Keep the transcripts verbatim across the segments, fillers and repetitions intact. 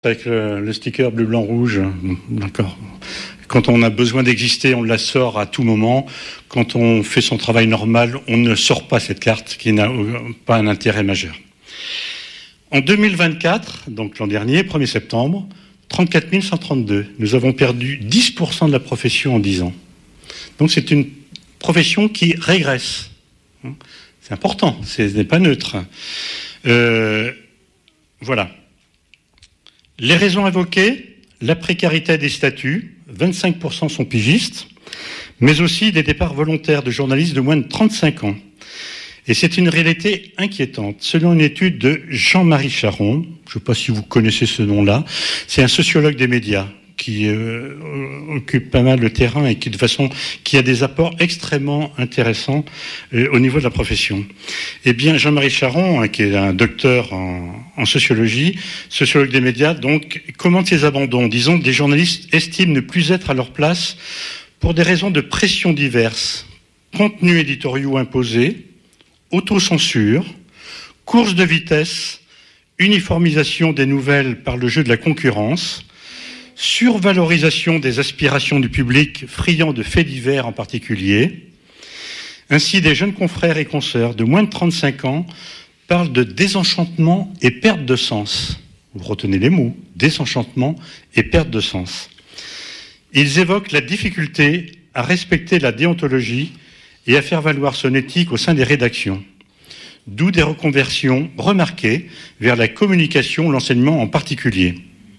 Avec le, le sticker bleu, blanc, rouge, d'accord. Quand on a besoin d'exister, on la sort à tout moment. Quand on fait son travail normal, on ne sort pas cette carte qui n'a pas un intérêt majeur. En deux mille vingt-quatre, donc l'an dernier, premier septembre, trente-quatre mille cent trente-deux. Nous avons perdu dix pour cent de la profession en dix ans. Donc c'est une profession qui régresse. C'est important, ce n'est pas neutre. Euh, voilà. Les raisons évoquées, la précarité des statuts, vingt-cinq pour cent sont pigistes, mais aussi des départs volontaires de journalistes de moins de trente-cinq ans. Et c'est une réalité inquiétante. Selon une étude de Jean-Marie Charon, je ne sais pas si vous connaissez ce nom-là, c'est un sociologue des médias qui euh, occupe pas mal le terrain et qui de façon qui a des apports extrêmement intéressants euh, au niveau de la profession. Eh bien, Jean-Marie Charon, hein, qui est un docteur en, en sociologie, sociologue des médias, donc commente ces abandons. Disons que des journalistes estiment ne plus être à leur place pour des raisons de pression diverses, contenus éditoriaux imposés, autocensure, course de vitesse, uniformisation des nouvelles par le jeu de la concurrence, survalorisation des aspirations du public friand de faits divers en particulier. Ainsi, des jeunes confrères et consoeurs de moins de trente-cinq ans parlent de désenchantement et perte de sens. Vous retenez les mots, désenchantement et perte de sens. Ils évoquent la difficulté à respecter la déontologie et à faire valoir son éthique au sein des rédactions. D'où des reconversions remarquées vers la communication, l'enseignement en particulier.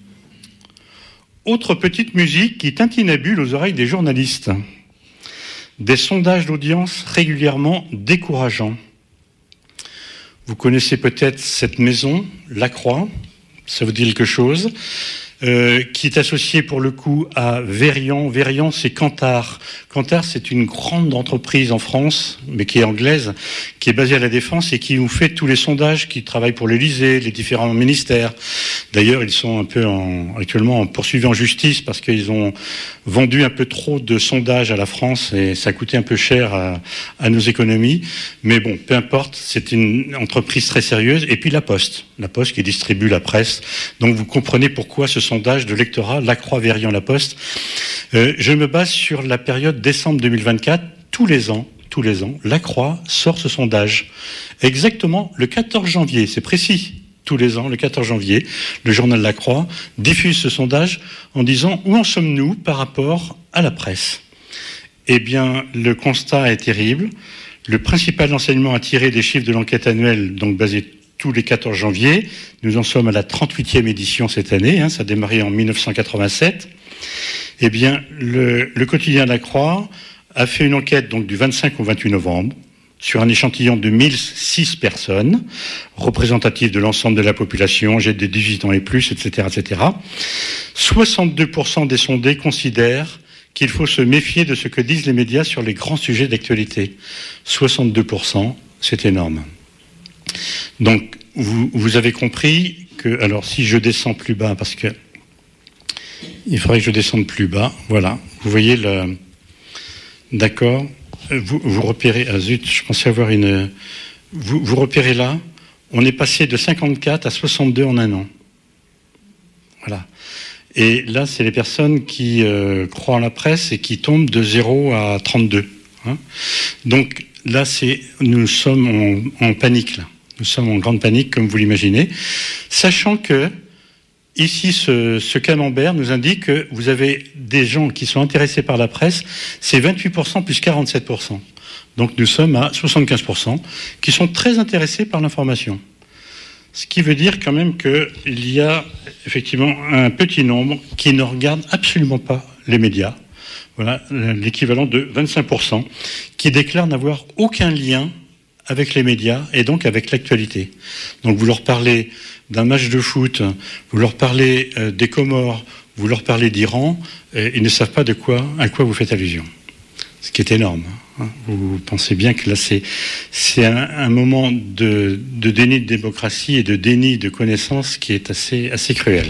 Autre petite musique qui tintinabule aux oreilles des journalistes. Des sondages d'audience régulièrement décourageants. Vous connaissez peut-être cette maison, La Croix, ça vous dit quelque chose, euh, qui est associée pour le coup à Verian. Verian, c'est Kantar. Kantar, c'est une grande entreprise en France, mais qui est anglaise, qui est basée à la Défense et qui nous fait tous les sondages, qui travaille pour l'Élysée, les différents ministères. D'ailleurs, ils sont un peu en, actuellement poursuivis en justice parce qu'ils ont vendu un peu trop de sondages à la France et ça a coûté un peu cher à, à nos économies. Mais bon, peu importe, c'est une entreprise très sérieuse. Et puis La Poste, La Poste qui distribue la presse. Donc vous comprenez pourquoi ce sondage de lectorat, La Croix, Verian, La Poste. Euh, je me base sur la période décembre deux mille vingt-quatre. Tous les ans, tous les ans, La Croix sort ce sondage. Exactement le quatorze janvier, c'est précis. Tous les ans, le quatorze janvier, le journal La Croix diffuse ce sondage en disant « Où en sommes-nous par rapport à la presse ?» Eh bien, le constat est terrible. Le principal enseignement à tirer des chiffres de l'enquête annuelle, donc basé tous les quatorze janvier, nous en sommes à la trente-huitième édition cette année, hein, ça a démarré en mille neuf cent quatre-vingt-sept. Eh bien, le, le quotidien La Croix a fait une enquête donc du vingt-cinq au vingt-huit novembre, sur un échantillon de mille six personnes, représentatives de l'ensemble de la population, âgée de dix-huit ans et plus, et cetera, et cetera. soixante-deux pour cent des sondés considèrent qu'il faut se méfier de ce que disent les médias sur les grands sujets d'actualité. soixante-deux pour cent, c'est énorme. Donc, vous, vous avez compris que, alors si je descends plus bas, parce que il faudrait que je descende plus bas, voilà, vous voyez le... D'accord. Vous, vous repérez, ah zut, je pensais avoir une... Vous, vous repérez là, on est passé de cinquante-quatre à soixante-deux en un an. Voilà. Et là, c'est les personnes qui euh, croient en la presse et qui tombent de zéro à trente-deux. Hein. Donc là, c'est, nous sommes en, en panique, là. Nous sommes en grande panique, comme vous l'imaginez. Sachant que, ici, ce, ce camembert nous indique que vous avez des gens qui sont intéressés par la presse, c'est vingt-huit pour cent plus quarante-sept pour cent. Donc nous sommes à soixante-quinze pour cent qui sont très intéressés par l'information. Ce qui veut dire quand même qu'il y a effectivement un petit nombre qui ne regardent absolument pas les médias. Voilà, l'équivalent de vingt-cinq pour cent qui déclarent n'avoir aucun lien avec les médias et donc avec l'actualité. Donc vous leur parlez d'un match de foot, vous leur parlez euh, des Comores, vous leur parlez d'Iran, euh, ils ne savent pas de quoi, à quoi vous faites allusion. Ce qui est énorme. Hein. Vous pensez bien que là, c'est, c'est un, un moment de, de déni de démocratie et de déni de connaissance qui est assez, assez cruel.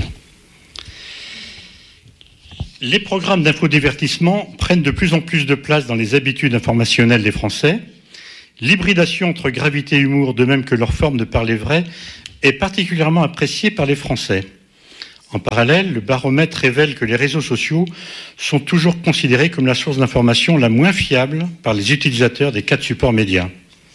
Les programmes d'infodivertissement prennent de plus en plus de place dans les habitudes informationnelles des Français. L'hybridation entre gravité et humour, de même que leur forme de parler vrai, est particulièrement appréciée par les Français. En parallèle, le baromètre révèle que les réseaux sociaux sont toujours considérés comme la source d'information la moins fiable par les utilisateurs des quatre supports médias.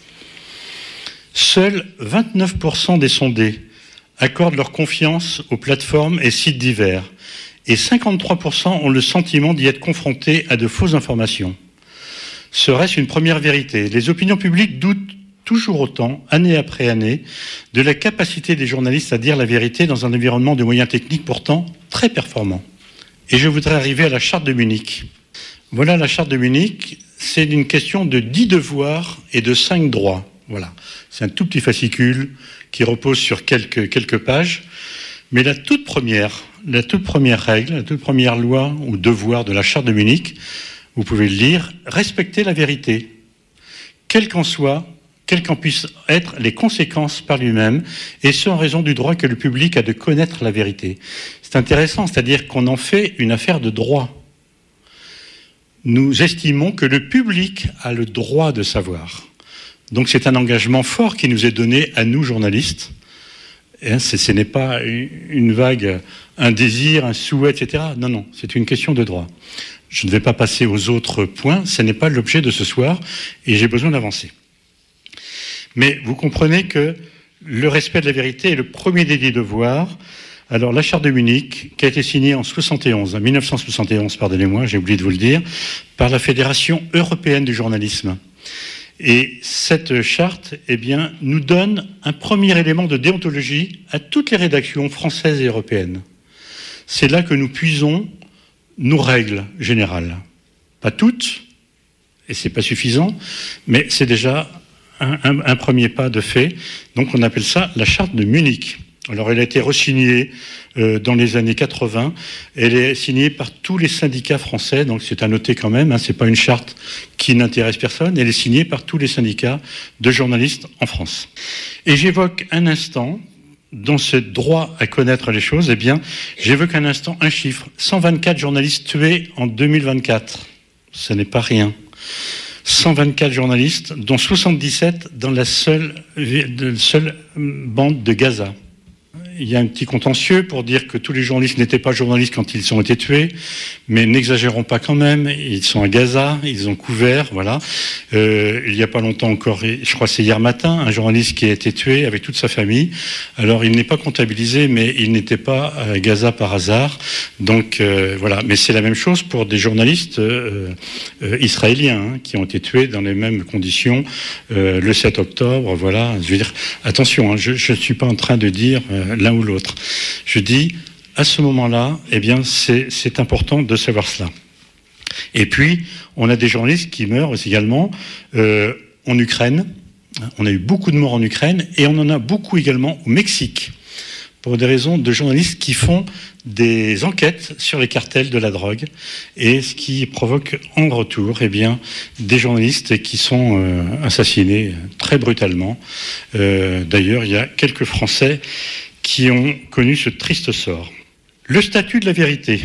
Seuls vingt-neuf pour cent des sondés accordent leur confiance aux plateformes et sites divers, et cinquante-trois pour cent ont le sentiment d'y être confrontés à de fausses informations. Serait-ce une première vérité ? Les opinions publiques doutent toujours autant, année après année, de la capacité des journalistes à dire la vérité dans un environnement de moyens techniques pourtant très performant. Et je voudrais arriver à la charte de Munich. Voilà la charte de Munich, c'est une question de dix devoirs et de cinq droits. Voilà, c'est un tout petit fascicule qui repose sur quelques, quelques pages. Mais la toute première, la toute première règle, la toute première loi ou devoir de la charte de Munich, vous pouvez le lire, respecter la vérité, quelle qu'en soit, quelles qu'en puissent être les conséquences par lui-même, et ce en raison du droit que le public a de connaître la vérité. C'est intéressant, c'est-à-dire qu'on en fait une affaire de droit. Nous estimons que le public a le droit de savoir. Donc c'est un engagement fort qui nous est donné à nous, journalistes. Et ce n'est pas une vague, un désir, un souhait, et cetera. Non, non, c'est une question de droit. Je ne vais pas passer aux autres points, ce n'est pas l'objet de ce soir, et j'ai besoin d'avancer. Mais vous comprenez que le respect de la vérité est le premier des dix devoirs. Alors, la charte de Munich, qui a été signée en soixante et onze, en mille neuf cent soixante et onze, pardonnez-moi, j'ai oublié de vous le dire, par la Fédération européenne du journalisme. Et cette charte, eh bien, nous donne un premier élément de déontologie à toutes les rédactions françaises et européennes. C'est là que nous puisons nos règles générales. Pas toutes, et c'est pas suffisant, mais c'est déjà Un, un, un premier pas de fait. Donc on appelle ça la charte de Munich. Alors elle a été re-signée euh, dans les années quatre-vingts. Elle est signée par tous les syndicats français, donc c'est à noter quand même, hein, c'est pas une charte qui n'intéresse personne, elle est signée par tous les syndicats de journalistes en France. Et j'évoque un instant, dans ce droit à connaître les choses, eh bien, j'évoque un instant un chiffre. cent vingt-quatre journalistes tués en deux mille vingt-quatre. Ce n'est pas rien. cent vingt-quatre journalistes, dont soixante-dix-sept dans la seule, seule bande de Gaza. Il y a un petit contentieux pour dire que tous les journalistes n'étaient pas journalistes quand ils ont été tués, mais n'exagérons pas quand même, ils sont à Gaza, ils ont couvert, voilà. Euh, il n'y a pas longtemps encore, je crois que c'est hier matin, un journaliste qui a été tué avec toute sa famille. Alors il n'est pas comptabilisé, mais il n'était pas à Gaza par hasard. Donc euh, voilà, mais c'est la même chose pour des journalistes euh, euh, israéliens hein, qui ont été tués dans les mêmes conditions euh, le sept octobre, voilà. Je veux dire, attention, hein, je ne suis pas en train de dire... Euh, l'un ou l'autre. Je dis, à ce moment-là, eh bien, c'est, c'est important de savoir cela. Et puis, on a des journalistes qui meurent également euh, en Ukraine. On a eu beaucoup de morts en Ukraine et on en a beaucoup également au Mexique pour des raisons de journalistes qui font des enquêtes sur les cartels de la drogue et ce qui provoque en retour eh bien, des journalistes qui sont euh, assassinés très brutalement. Euh, d'ailleurs, il y a quelques Français qui ont connu ce triste sort. Le statut de la vérité.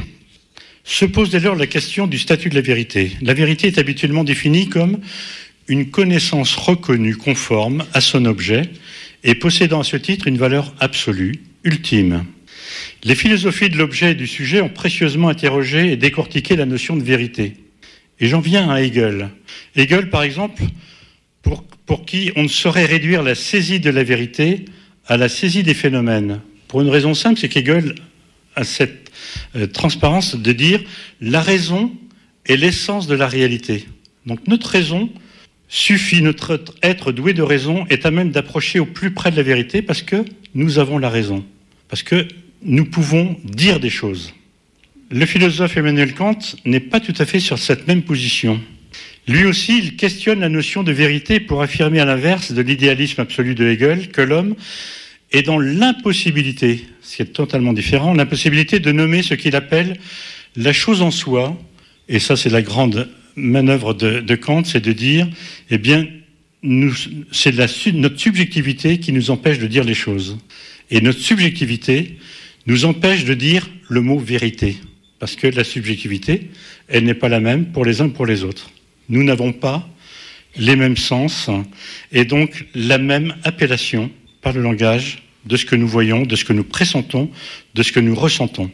Se pose dès lors la question du statut de la vérité. La vérité est habituellement définie comme une connaissance reconnue conforme à son objet et possédant à ce titre une valeur absolue, ultime. Les philosophies de l'objet et du sujet ont précieusement interrogé et décortiqué la notion de vérité. Et j'en viens à Hegel. Hegel, par exemple, pour, pour qui on ne saurait réduire la saisie de la vérité à la saisie des phénomènes. Pour une raison simple, c'est qu'Hegel a cette euh, transparence de dire la raison est l'essence de la réalité. Donc notre raison suffit, notre être doué de raison est à même d'approcher au plus près de la vérité parce que nous avons la raison, parce que nous pouvons dire des choses. Le philosophe Emmanuel Kant n'est pas tout à fait sur cette même position. Lui aussi, il questionne la notion de vérité pour affirmer à l'inverse de l'idéalisme absolu de Hegel que l'homme est dans l'impossibilité, ce qui est totalement différent, l'impossibilité de nommer ce qu'il appelle la chose en soi. Et ça, c'est la grande manœuvre de, de Kant, c'est de dire, eh bien, nous, c'est la, notre subjectivité qui nous empêche de dire les choses. Et notre subjectivité nous empêche de dire le mot vérité. Parce que la subjectivité, elle n'est pas la même pour les uns que pour les autres. Nous n'avons pas les mêmes sens et donc la même appellation par le langage de ce que nous voyons, de ce que nous pressentons, de ce que nous ressentons.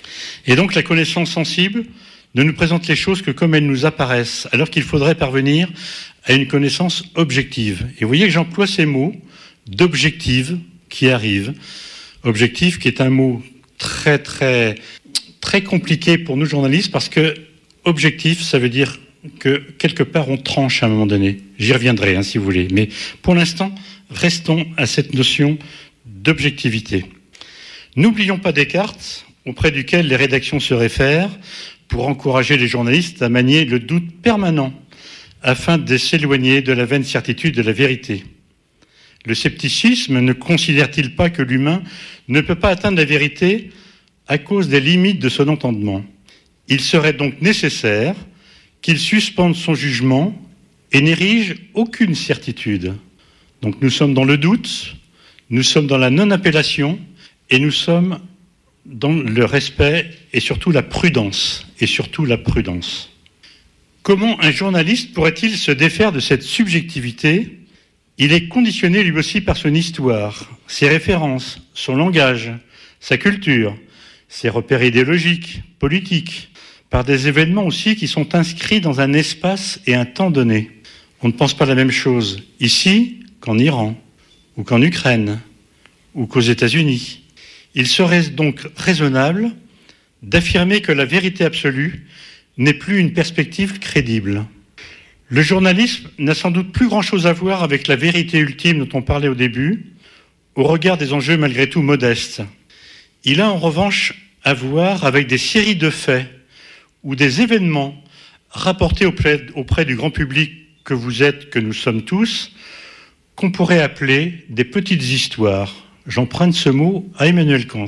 Et donc la connaissance sensible ne nous présente les choses que comme elles nous apparaissent, alors qu'il faudrait parvenir à une connaissance objective. Et vous voyez que j'emploie ces mots d'objective qui arrivent. Objectif qui est un mot très très très compliqué pour nous journalistes parce que objectif, ça veut dire que quelque part on tranche à un moment donné. J'y reviendrai hein, si vous voulez. Mais pour l'instant, restons à cette notion d'objectivité. N'oublions pas Descartes, auprès duquel les rédactions se réfèrent pour encourager les journalistes à manier le doute permanent afin de s'éloigner de la vaine certitude de la vérité. Le scepticisme ne considère-t-il pas que l'humain ne peut pas atteindre la vérité à cause des limites de son entendement ? Il serait donc nécessaire qu'il suspende son jugement et n'érige aucune certitude. Donc nous sommes dans le doute, nous sommes dans la non-appellation et nous sommes dans le respect et surtout la prudence. Et surtout la prudence. Comment un journaliste pourrait-il se défaire de cette subjectivité ? Il est conditionné lui aussi par son histoire, ses références, son langage, sa culture, ses repères idéologiques, politiques, par des événements aussi qui sont inscrits dans un espace et un temps donné. On ne pense pas la même chose ici qu'en Iran, ou qu'en Ukraine, ou qu'aux États-Unis. Il serait donc raisonnable d'affirmer que la vérité absolue n'est plus une perspective crédible. Le journalisme n'a sans doute plus grand-chose à voir avec la vérité ultime dont on parlait au début, au regard des enjeux malgré tout modestes. Il a en revanche à voir avec des séries de faits ou des événements rapportés auprès, auprès du grand public que vous êtes, que nous sommes tous, qu'on pourrait appeler des petites histoires. J'emprunte ce mot à Emmanuel Kant.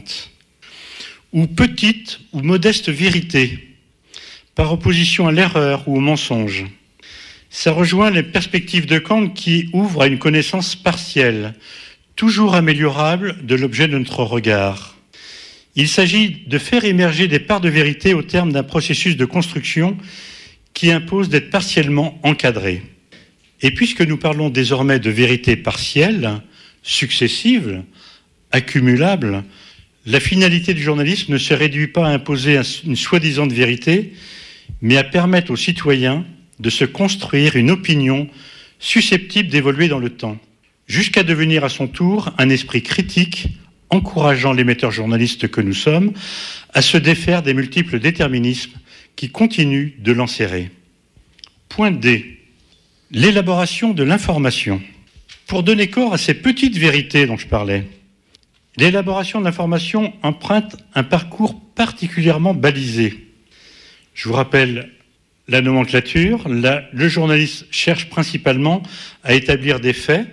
Ou petites ou modestes vérités, par opposition à l'erreur ou au mensonge. Ça rejoint les perspectives de Kant qui ouvrent à une connaissance partielle, toujours améliorable de l'objet de notre regard. Il s'agit de faire émerger des parts de vérité au terme d'un processus de construction qui impose d'être partiellement encadré. Et puisque nous parlons désormais de vérité partielle, successive, accumulable, la finalité du journalisme ne se réduit pas à imposer une soi-disant vérité, mais à permettre aux citoyens de se construire une opinion susceptible d'évoluer dans le temps, jusqu'à devenir à son tour un esprit critique, encourageant l'émetteur journaliste que nous sommes à se défaire des multiples déterminismes qui continuent de l'enserrer. Point D. L'élaboration de l'information. Pour donner corps à ces petites vérités dont je parlais, l'élaboration de l'information emprunte un parcours particulièrement balisé. Je vous rappelle la nomenclature. La, le journaliste cherche principalement à établir des faits,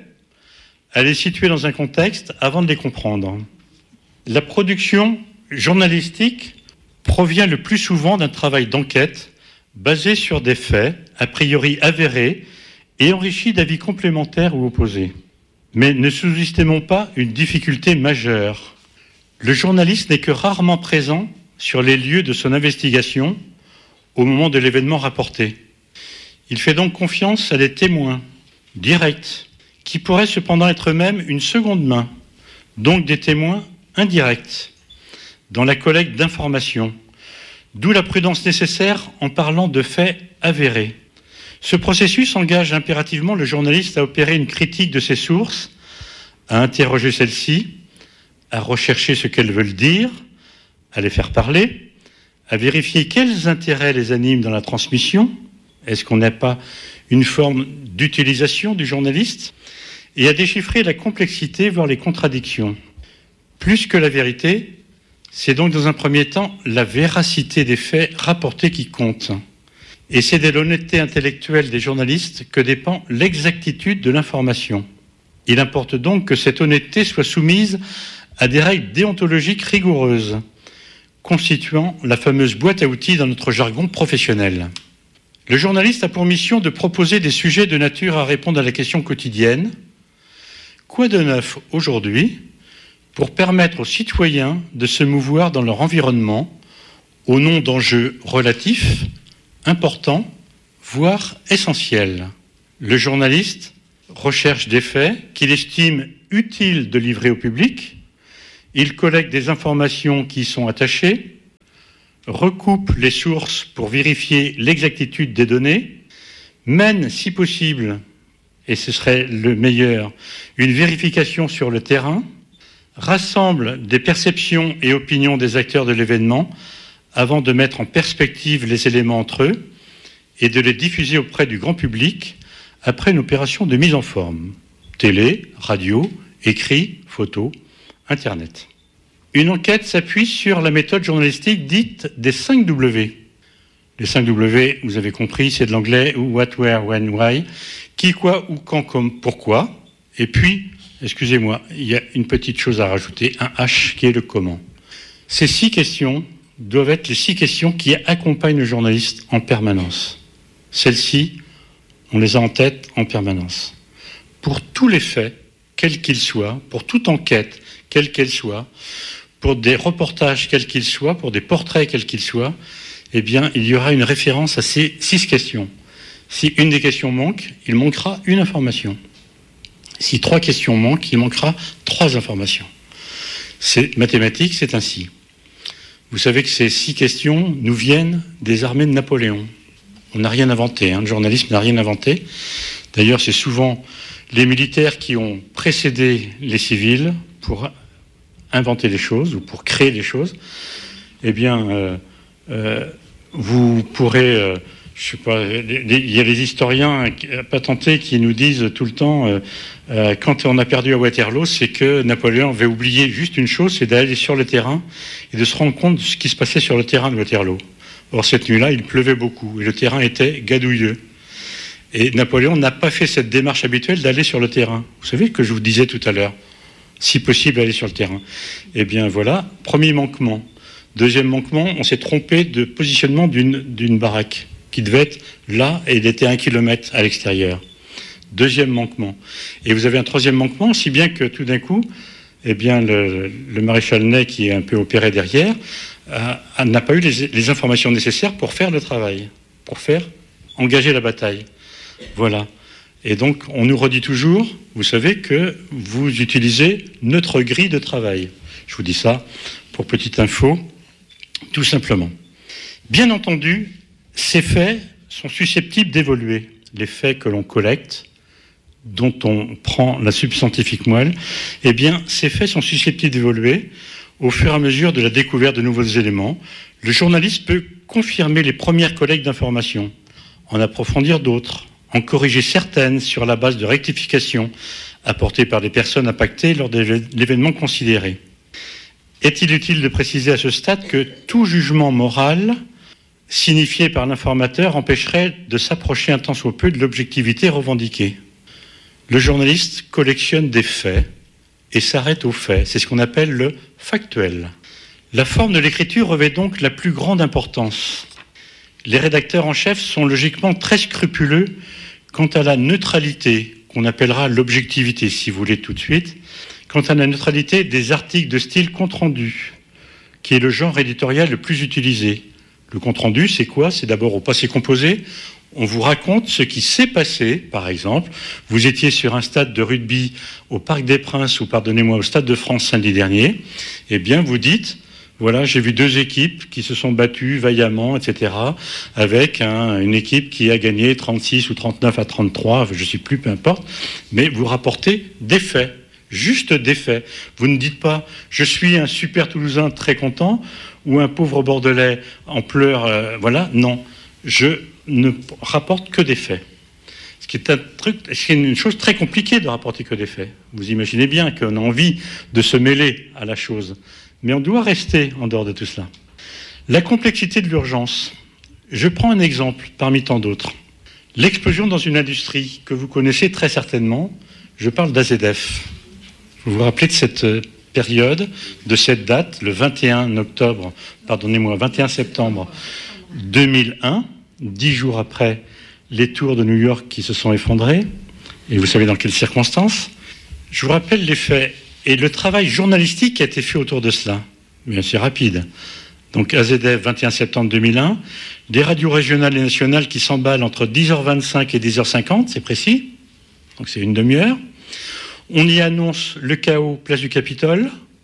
à les situer dans un contexte avant de les comprendre. La production journalistique provient le plus souvent d'un travail d'enquête basé sur des faits, a priori avérés, et enrichi d'avis complémentaires ou opposés. Mais ne sous-estimons pas une difficulté majeure. Le journaliste n'est que rarement présent sur les lieux de son investigation au moment de l'événement rapporté. Il fait donc confiance à des témoins directs, qui pourraient cependant être eux-mêmes une seconde main, donc des témoins indirects, dans la collecte d'informations, d'où la prudence nécessaire en parlant de faits avérés. Ce processus engage impérativement le journaliste à opérer une critique de ses sources, à interroger celles-ci, à rechercher ce qu'elles veulent dire, à les faire parler, à vérifier quels intérêts les animent dans la transmission. Est-ce qu'on n'a pas une forme d'utilisation du journaliste ? Et à déchiffrer la complexité, voire les contradictions. Plus que la vérité, c'est donc dans un premier temps la véracité des faits rapportés qui compte. Et c'est de l'honnêteté intellectuelle des journalistes que dépend l'exactitude de l'information. Il importe donc que cette honnêteté soit soumise à des règles déontologiques rigoureuses, constituant la fameuse boîte à outils dans notre jargon professionnel. Le journaliste a pour mission de proposer des sujets de nature à répondre à la question quotidienne. Quoi de neuf aujourd'hui pour permettre aux citoyens de se mouvoir dans leur environnement au nom d'enjeux relatifs, importants, voire essentiels. Le journaliste recherche des faits qu'il estime utiles de livrer au public, Il collecte des informations qui y sont attachées, recoupe les sources pour vérifier l'exactitude des données, mène, si possible, et ce serait le meilleur, une vérification sur le terrain, rassemble des perceptions et opinions des acteurs de l'événement avant de mettre en perspective les éléments entre eux et de les diffuser auprès du grand public après une opération de mise en forme. Télé, radio, écrit, photo, Internet. Une enquête s'appuie sur la méthode journalistique dite des cinq W. Les cinq W, vous avez compris, c'est de l'anglais what, where, when, why, qui, quoi, où, quand, comme, pourquoi. Et puis, excusez-moi, il y a une petite chose à rajouter, un H qui est le comment. Ces six questions doivent être les six questions qui accompagnent le journaliste en permanence. Celles-ci, on les a en tête en permanence. Pour tous les faits, quels qu'ils soient, pour toute enquête, quelle qu'elle soit, pour des reportages quels qu'ils soient, pour des portraits quels qu'ils soient, eh bien, il y aura une référence à ces six questions. Si une des questions manque, il manquera une information. Si trois questions manquent, il manquera trois informations. C'est mathématique, c'est ainsi. Vous savez que ces six questions nous viennent des armées de Napoléon. On n'a rien inventé, hein, le journalisme n'a rien inventé. D'ailleurs, c'est souvent les militaires qui ont précédé les civils pour inventer les choses ou pour créer les choses. Eh bien, euh, euh, vous pourrez... Euh, je sais pas, il y a les historiens patentés qui nous disent tout le temps, euh, euh, quand on a perdu à Waterloo, c'est que Napoléon avait oublié juste une chose, c'est d'aller sur le terrain et de se rendre compte de ce qui se passait sur le terrain de Waterloo. Or, cette nuit-là, il pleuvait beaucoup et le terrain était gadouilleux. Et Napoléon n'a pas fait cette démarche habituelle d'aller sur le terrain. Vous savez ce que je vous disais tout à l'heure, si possible, aller sur le terrain. Eh bien, voilà, premier manquement. Deuxième manquement, on s'est trompé de positionnement d'une, d'une baraque qui devait être là, et il était à un kilomètre à l'extérieur. Deuxième manquement. Et vous avez un troisième manquement, si bien que tout d'un coup, eh bien, le, le maréchal Ney, qui est un peu opéré derrière, a, a, n'a pas eu les, les informations nécessaires pour faire le travail, pour faire engager la bataille. Voilà. Et donc, on nous redit toujours, vous savez que vous utilisez notre grille de travail. Je vous dis ça pour petite info, tout simplement. Bien entendu, ces faits sont susceptibles d'évoluer. Les faits que l'on collecte, dont on prend la substantifique moelle, eh bien, ces faits sont susceptibles d'évoluer au fur et à mesure de la découverte de nouveaux éléments. Le journaliste peut confirmer les premières collectes d'informations, en approfondir d'autres, en corriger certaines sur la base de rectifications apportées par des personnes impactées lors de l'événement considéré. Est-il utile de préciser à ce stade que tout jugement moral signifié par l'informateur empêcherait de s'approcher un tant soit peu de l'objectivité revendiquée? Le journaliste collectionne des faits et s'arrête aux faits. C'est ce qu'on appelle le factuel. La forme de l'écriture revêt donc la plus grande importance. Les rédacteurs en chef sont logiquement très scrupuleux quant à la neutralité, qu'on appellera l'objectivité, si vous voulez tout de suite, quant à la neutralité des articles de style compte-rendu, qui est le genre éditorial le plus utilisé. Le compte-rendu, c'est quoi? C'est d'abord au passé composé. On vous raconte ce qui s'est passé, par exemple. Vous étiez sur un stade de rugby au Parc des Princes, ou pardonnez-moi, au Stade de France samedi dernier. Eh bien, vous dites, voilà, j'ai vu deux équipes qui se sont battues vaillamment, et cetera, avec un, une équipe qui a gagné trente-six ou trente-neuf à trente-trois, je ne sais plus, peu importe. Mais vous rapportez des faits, juste des faits. Vous ne dites pas, je suis un super Toulousain très content, ou un pauvre Bordelais en pleurs, euh, voilà, non. Je ne rapporte que des faits. Ce qui est un truc, c'est une chose très compliquée de rapporter que des faits. Vous imaginez bien qu'on a envie de se mêler à la chose. Mais on doit rester en dehors de tout cela. La complexité de l'urgence. Je prends un exemple parmi tant d'autres. L'explosion dans une industrie que vous connaissez très certainement, je parle d'A Z F. Vous vous rappelez de cette période, de cette date, le vingt et un octobre, pardonnez-moi, vingt et un septembre deux mille un, dix jours après les tours de New York qui se sont effondrés, et vous savez dans quelles circonstances. Je vous rappelle les faits et le travail journalistique qui a été fait autour de cela. Mais c'est rapide. Donc A Z F, vingt et un septembre deux mille un, des radios régionales et nationales qui s'emballent entre dix heures vingt-cinq et dix heures cinquante, c'est précis, donc c'est une demi-heure. On y annonce le chaos place du Capitole,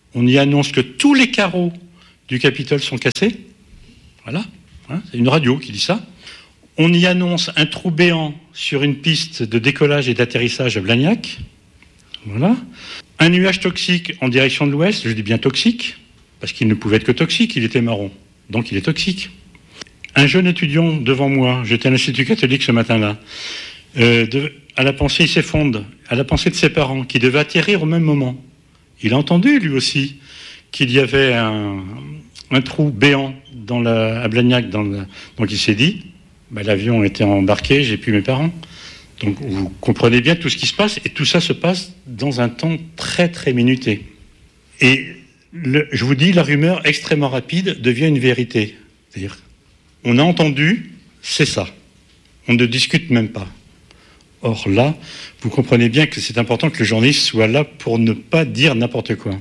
On y annonce que tous les carreaux du Capitole sont cassés. Voilà, hein, c'est une radio qui dit ça. On y annonce un trou béant sur une piste de décollage et d'atterrissage à Blagnac. Voilà. Un nuage toxique en direction de l'ouest, je dis bien toxique, parce qu'il ne pouvait être que toxique, il était marron, donc il est toxique. Un jeune étudiant devant moi, j'étais à l'Institut catholique ce matin-là, euh, de, à la pensée, il s'effondre, à la pensée de ses parents, qui devaient atterrir au même moment. Il a entendu, lui aussi, qu'il y avait un, un trou béant dans la, à Blagnac, dans la, donc il s'est dit, bah, l'avion était embarqué, j'ai plus mes parents. Donc vous comprenez bien tout ce qui se passe, et tout ça se passe dans un temps très très minuté. Et le, je vous dis, la rumeur extrêmement rapide devient une vérité. C'est-à-dire, on a entendu, c'est ça. On ne discute même pas. Or là, vous comprenez bien que c'est important que le journaliste soit là pour ne pas dire n'importe quoi.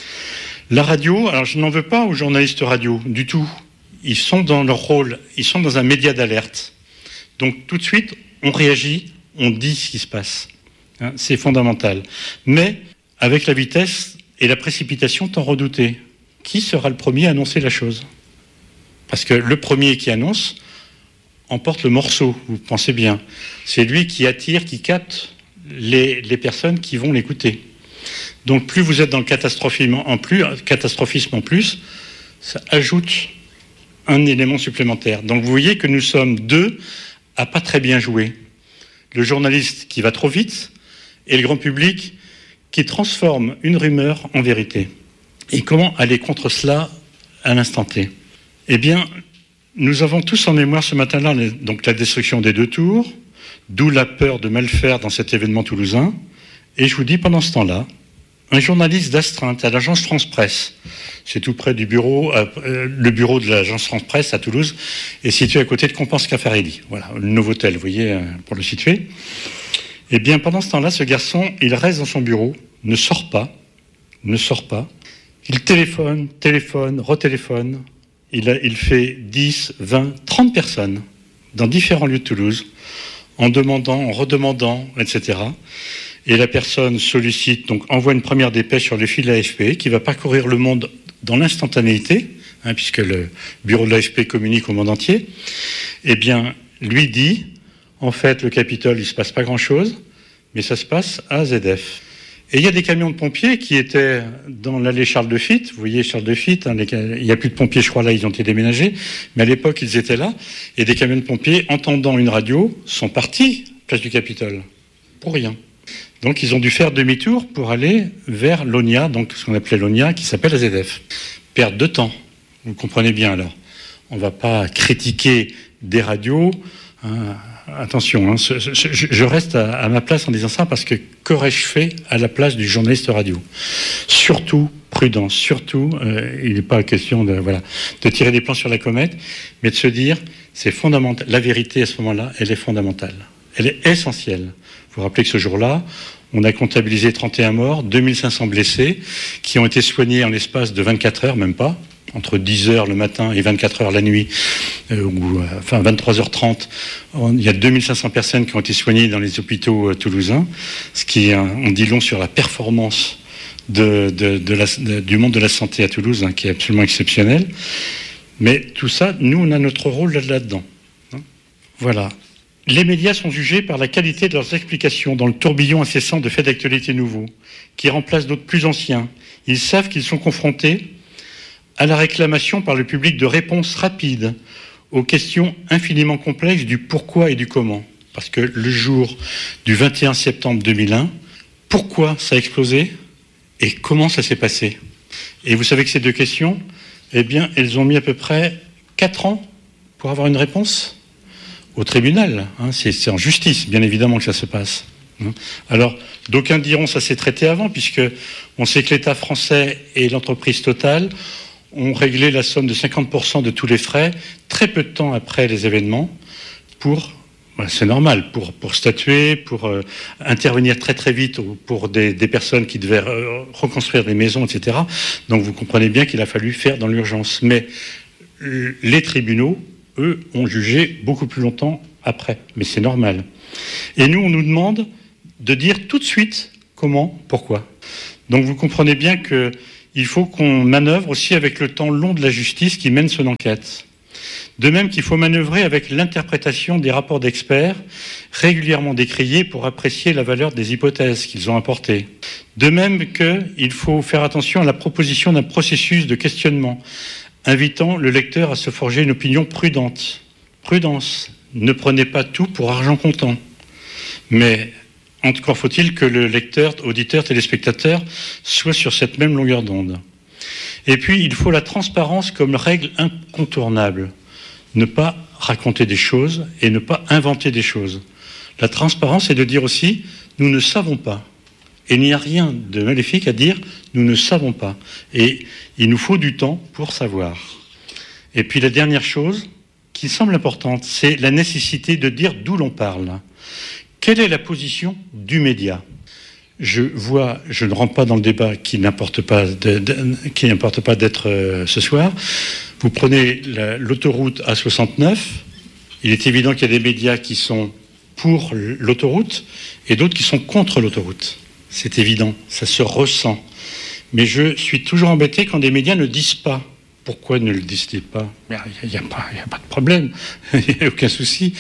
La radio, alors je n'en veux pas aux journalistes radio, du tout. Ils sont dans leur rôle, ils sont dans un média d'alerte. Donc tout de suite, on réagit, on dit ce qui se passe. Hein, c'est fondamental. Mais avec la vitesse et la précipitation tant redoutée, qui sera le premier à annoncer la chose ? Parce que le premier qui annonce emporte le morceau, vous pensez bien. C'est lui qui attire, qui capte les, les personnes qui vont l'écouter. Donc plus vous êtes dans le catastrophisme en plus, catastrophisme en plus, ça ajoute un élément supplémentaire. Donc vous voyez que nous sommes deux à pas très bien jouer. Le journaliste qui va trop vite et le grand public qui transforme une rumeur en vérité. Et comment aller contre cela à l'instant T ? Eh bien, nous avons tous en mémoire ce matin-là donc la destruction des deux tours, d'où la peur de mal faire dans cet événement toulousain. Et je vous dis, pendant ce temps-là, un journaliste d'astreinte à l'agence France-Presse, c'est tout près du bureau, euh, le bureau de l'agence France-Presse à Toulouse, est situé à côté de Compense-Caffarelli. Voilà, le Novotel, vous voyez, euh, pour le situer. Eh bien, pendant ce temps-là, ce garçon, il reste dans son bureau, ne sort pas, ne sort pas. Il téléphone, téléphone, retéléphone. Il, a, il fait dix, vingt, trente personnes dans différents lieux de Toulouse, en demandant, en redemandant, et cetera. Et la personne sollicite, donc envoie une première dépêche sur les fils de l'A F P, qui va parcourir le monde dans l'instantanéité, hein, puisque le bureau de l'A F P communique au monde entier. Eh bien, lui dit, en fait, le Capitole, il ne se passe pas grand-chose, mais ça se passe à Z F. Et il y a des camions de pompiers qui étaient dans l'allée Charles de Fitte. Vous voyez Charles de Fitte, hein, les, il n'y a plus de pompiers, je crois, là, ils ont été déménagés. Mais à l'époque, ils étaient là. Et des camions de pompiers, entendant une radio, sont partis, place du Capitole, pour rien. Donc, ils ont dû faire demi-tour pour aller vers l'O N I A, donc ce qu'on appelait l'O N I A, qui s'appelle la Z F. Perte de temps. Vous comprenez bien, alors. On ne va pas critiquer des radios. Hein, attention, hein, je, je, je reste à, à ma place en disant ça parce que qu'aurais-je fait à la place du journaliste radio ? Surtout, prudence, surtout, euh, il n'est pas question de, voilà, de tirer des plans sur la comète, mais de se dire, c'est fondamental. La vérité, à ce moment-là, elle est fondamentale. Elle est essentielle. Vous vous rappelez que ce jour-là, on a comptabilisé trente et un morts, deux mille cinq cents blessés, qui ont été soignés en l'espace de vingt-quatre heures, même pas, entre dix heures le matin et vingt-quatre heures la nuit, euh, ou euh, enfin vingt-trois heures trente, on, il y a deux mille cinq cents personnes qui ont été soignées dans les hôpitaux euh, toulousains, ce qui euh, on dit long sur la performance de, de, de la, de, du monde de la santé à Toulouse, hein, qui est absolument exceptionnel. Mais tout ça, nous, on a notre rôle là-dedans. Hein. Voilà. Les médias sont jugés par la qualité de leurs explications dans le tourbillon incessant de faits d'actualité nouveaux, qui remplacent d'autres plus anciens. Ils savent qu'ils sont confrontés à la réclamation par le public de réponses rapides aux questions infiniment complexes du pourquoi et du comment. Parce que le jour du vingt et un septembre deux mille un, pourquoi ça a explosé et comment ça s'est passé ? Et vous savez que ces deux questions, eh bien, elles ont mis à peu près quatre ans pour avoir une réponse au tribunal. Hein, c'est, c'est en justice, bien évidemment, que ça se passe. Alors, d'aucuns diront ça s'est traité avant, puisque on sait que l'État français et l'entreprise Total ont réglé la somme de cinquante pour cent de tous les frais très peu de temps après les événements pour, ben c'est normal, pour, pour statuer, pour euh, intervenir très très vite pour des, des personnes qui devaient euh, reconstruire des maisons, et cetera. Donc vous comprenez bien qu'il a fallu faire dans l'urgence. Mais euh, les tribunaux, eux, ont jugé beaucoup plus longtemps après. Mais c'est normal. Et nous, on nous demande de dire tout de suite comment, pourquoi. Donc vous comprenez bien que il faut qu'on manœuvre aussi avec le temps long de la justice qui mène son enquête. De même qu'il faut manœuvrer avec l'interprétation des rapports d'experts régulièrement décriés pour apprécier la valeur des hypothèses qu'ils ont apportées. De même qu'il faut faire attention à la proposition d'un processus de questionnement, invitant le lecteur à se forger une opinion prudente. Prudence, ne prenez pas tout pour argent comptant. Mais encore faut-il que le lecteur, auditeur, téléspectateur soit sur cette même longueur d'onde. Et puis, il faut la transparence comme règle incontournable. Ne pas raconter des choses et ne pas inventer des choses. La transparence, c'est de dire aussi, nous ne savons pas. Et il n'y a rien de maléfique à dire, nous ne savons pas. Et il nous faut du temps pour savoir. Et puis la dernière chose, qui semble importante, c'est la nécessité de dire d'où l'on parle. Quelle est la position du média ? Je vois, je ne rentre pas dans le débat qui n'importe pas, de, de, qui n'importe pas d'être euh, ce soir. Vous prenez la, l'autoroute A soixante-neuf, il est évident qu'il y a des médias qui sont pour l'autoroute et d'autres qui sont contre l'autoroute. C'est évident, ça se ressent. Mais je suis toujours embêté quand des médias ne disent pas. Pourquoi ne le disent-ils pas ? Il n'y a, a, a pas de problème, il n'y a aucun souci.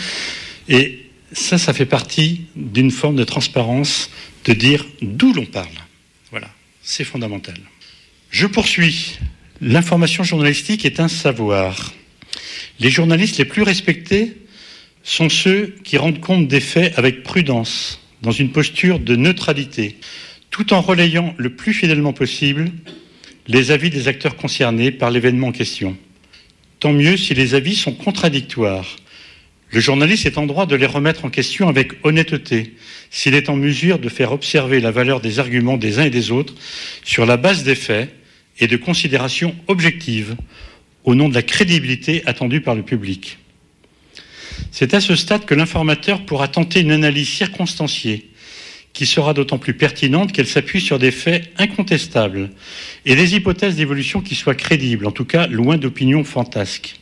Et ça, ça fait partie d'une forme de transparence, de dire d'où l'on parle. Voilà, c'est fondamental. Je poursuis. L'information journalistique est un savoir. Les journalistes les plus respectés sont ceux qui rendent compte des faits avec prudence, dans une posture de neutralité, tout en relayant le plus fidèlement possible les avis des acteurs concernés par l'événement en question. Tant mieux si les avis sont contradictoires. Le journaliste est en droit de les remettre en question avec honnêteté, s'il est en mesure de faire observer la valeur des arguments des uns et des autres sur la base des faits et de considérations objectives au nom de la crédibilité attendue par le public. C'est à ce stade que l'informateur pourra tenter une analyse circonstanciée qui sera d'autant plus pertinente qu'elle s'appuie sur des faits incontestables et des hypothèses d'évolution qui soient crédibles, en tout cas loin d'opinions fantasques.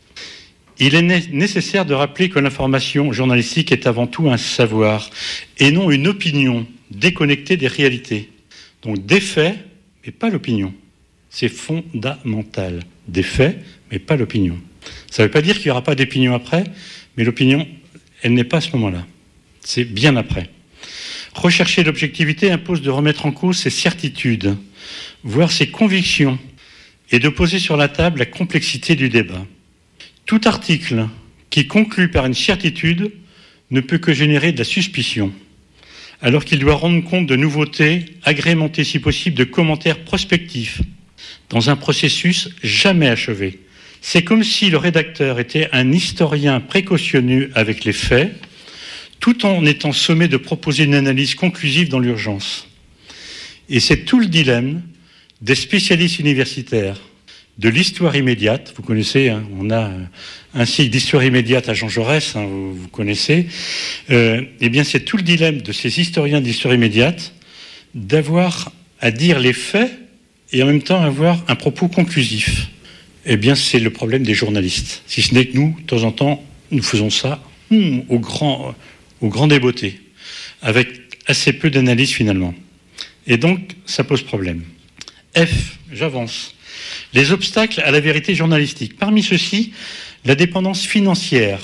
Il est nécessaire de rappeler que l'information journalistique est avant tout un savoir et non une opinion déconnectée des réalités. Donc des faits, mais pas l'opinion. C'est fondamental. Des faits, mais pas l'opinion. Ça ne veut pas dire qu'il n'y aura pas d'opinion après, mais l'opinion, elle n'est pas à ce moment-là. C'est bien après. Rechercher l'objectivité impose de remettre en cause ses certitudes, voire ses convictions, et de poser sur la table la complexité du débat. Tout article qui conclut par une certitude ne peut que générer de la suspicion, alors qu'il doit rendre compte de nouveautés, agrémenté si possible de commentaires prospectifs, dans un processus jamais achevé. C'est comme si le rédacteur était un historien précautionneux avec les faits, tout en étant sommé de proposer une analyse conclusive dans l'urgence. Et c'est tout le dilemme des spécialistes universitaires de l'histoire immédiate. Vous connaissez, hein, on a un cycle d'histoire immédiate à Jean Jaurès, hein, vous, vous connaissez. Euh, eh bien, c'est tout le dilemme de ces historiens d'histoire immédiate d'avoir à dire les faits et en même temps avoir un propos conclusif. Eh bien, c'est le problème des journalistes. Si ce n'est que nous, de temps en temps, nous faisons ça hum, au grand, au grand débeauté, avec assez peu d'analyse finalement. Et donc, ça pose problème. F, j'avance. Les obstacles à la vérité journalistique. Parmi ceux-ci, la dépendance financière,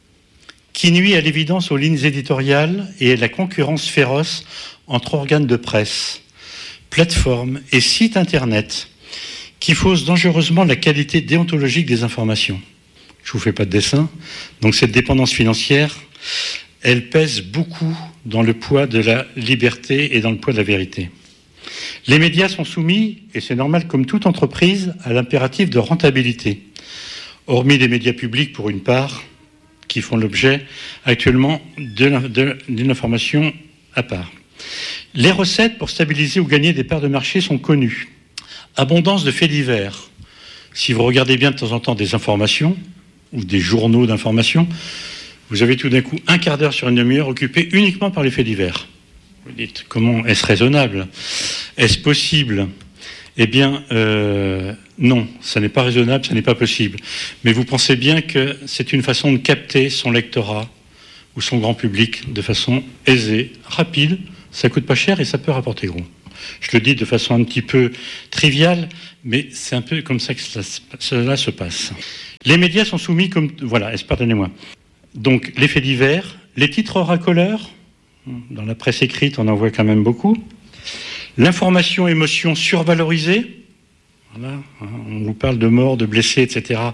qui nuit à l'évidence aux lignes éditoriales et à la concurrence féroce entre organes de presse, plateformes et sites Internet, qui faussent dangereusement la qualité déontologique des informations. Je ne vous fais pas de dessin. Donc cette dépendance financière, elle pèse beaucoup dans le poids de la liberté et dans le poids de la vérité. Les médias sont soumis, et c'est normal comme toute entreprise, à l'impératif de rentabilité. Hormis les médias publics pour une part, qui font l'objet actuellement d'une information à part. Les recettes pour stabiliser ou gagner des parts de marché sont connues. Abondance de faits divers. Si vous regardez bien de temps en temps des informations, ou des journaux d'information, vous avez tout d'un coup un quart d'heure sur une demi-heure occupé uniquement par les faits divers. Vous dites, comment est-ce raisonnable ? Est-ce possible ? Eh bien, euh, non, ça n'est pas raisonnable, ça n'est pas possible. Mais vous pensez bien que c'est une façon de capter son lectorat ou son grand public de façon aisée, rapide, ça coûte pas cher et ça peut rapporter gros. Je le dis de façon un petit peu triviale, mais c'est un peu comme ça que cela, cela se passe. Les médias sont soumis comme... Voilà, pardonnez-moi. Donc, les faits divers, les titres racoleurs, dans la presse écrite, on en voit quand même beaucoup. L'information, émotion survalorisée. Voilà, on vous parle de morts, de blessés, et cetera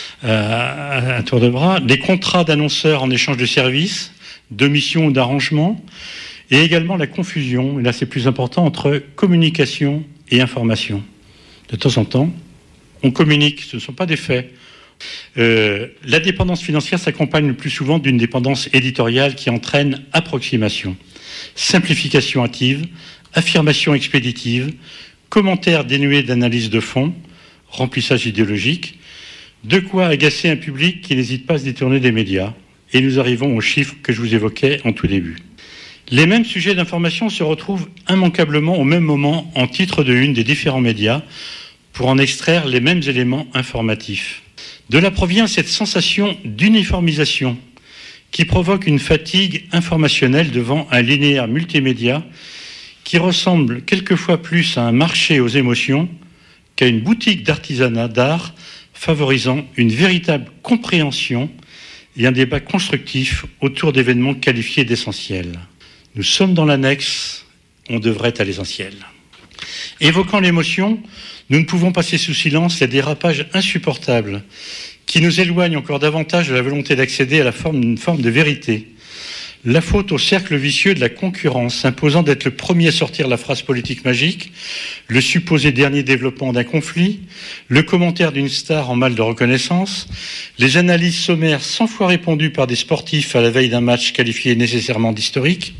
euh, à tour de bras. Des contrats d'annonceurs en échange de services, de missions ou d'arrangements. Et également la confusion, et là c'est plus important, entre communication et information. De temps en temps, on communique, ce ne sont pas des faits. Euh, la dépendance financière s'accompagne le plus souvent d'une dépendance éditoriale qui entraîne approximation, simplification hâtive, affirmation expéditive, commentaires dénués d'analyse de fond, remplissage idéologique, de quoi agacer un public qui n'hésite pas à se détourner des médias. Et nous arrivons aux chiffres que je vous évoquais en tout début. Les mêmes sujets d'information se retrouvent immanquablement au même moment en titre de une des différents médias pour en extraire les mêmes éléments informatifs. De là provient cette sensation d'uniformisation qui provoque une fatigue informationnelle devant un linéaire multimédia qui ressemble quelquefois plus à un marché aux émotions qu'à une boutique d'artisanat d'art favorisant une véritable compréhension et un débat constructif autour d'événements qualifiés d'essentiels. Nous sommes dans l'annexe, on devrait être à l'essentiel. Évoquant l'émotion, nous ne pouvons passer sous silence les dérapages insupportables qui nous éloignent encore davantage de la volonté d'accéder à la forme d'une forme de vérité. La faute au cercle vicieux de la concurrence, imposant d'être le premier à sortir la phrase politique magique, le supposé dernier développement d'un conflit, le commentaire d'une star en mal de reconnaissance, les analyses sommaires cent fois répondues par des sportifs à la veille d'un match qualifié nécessairement d'historique.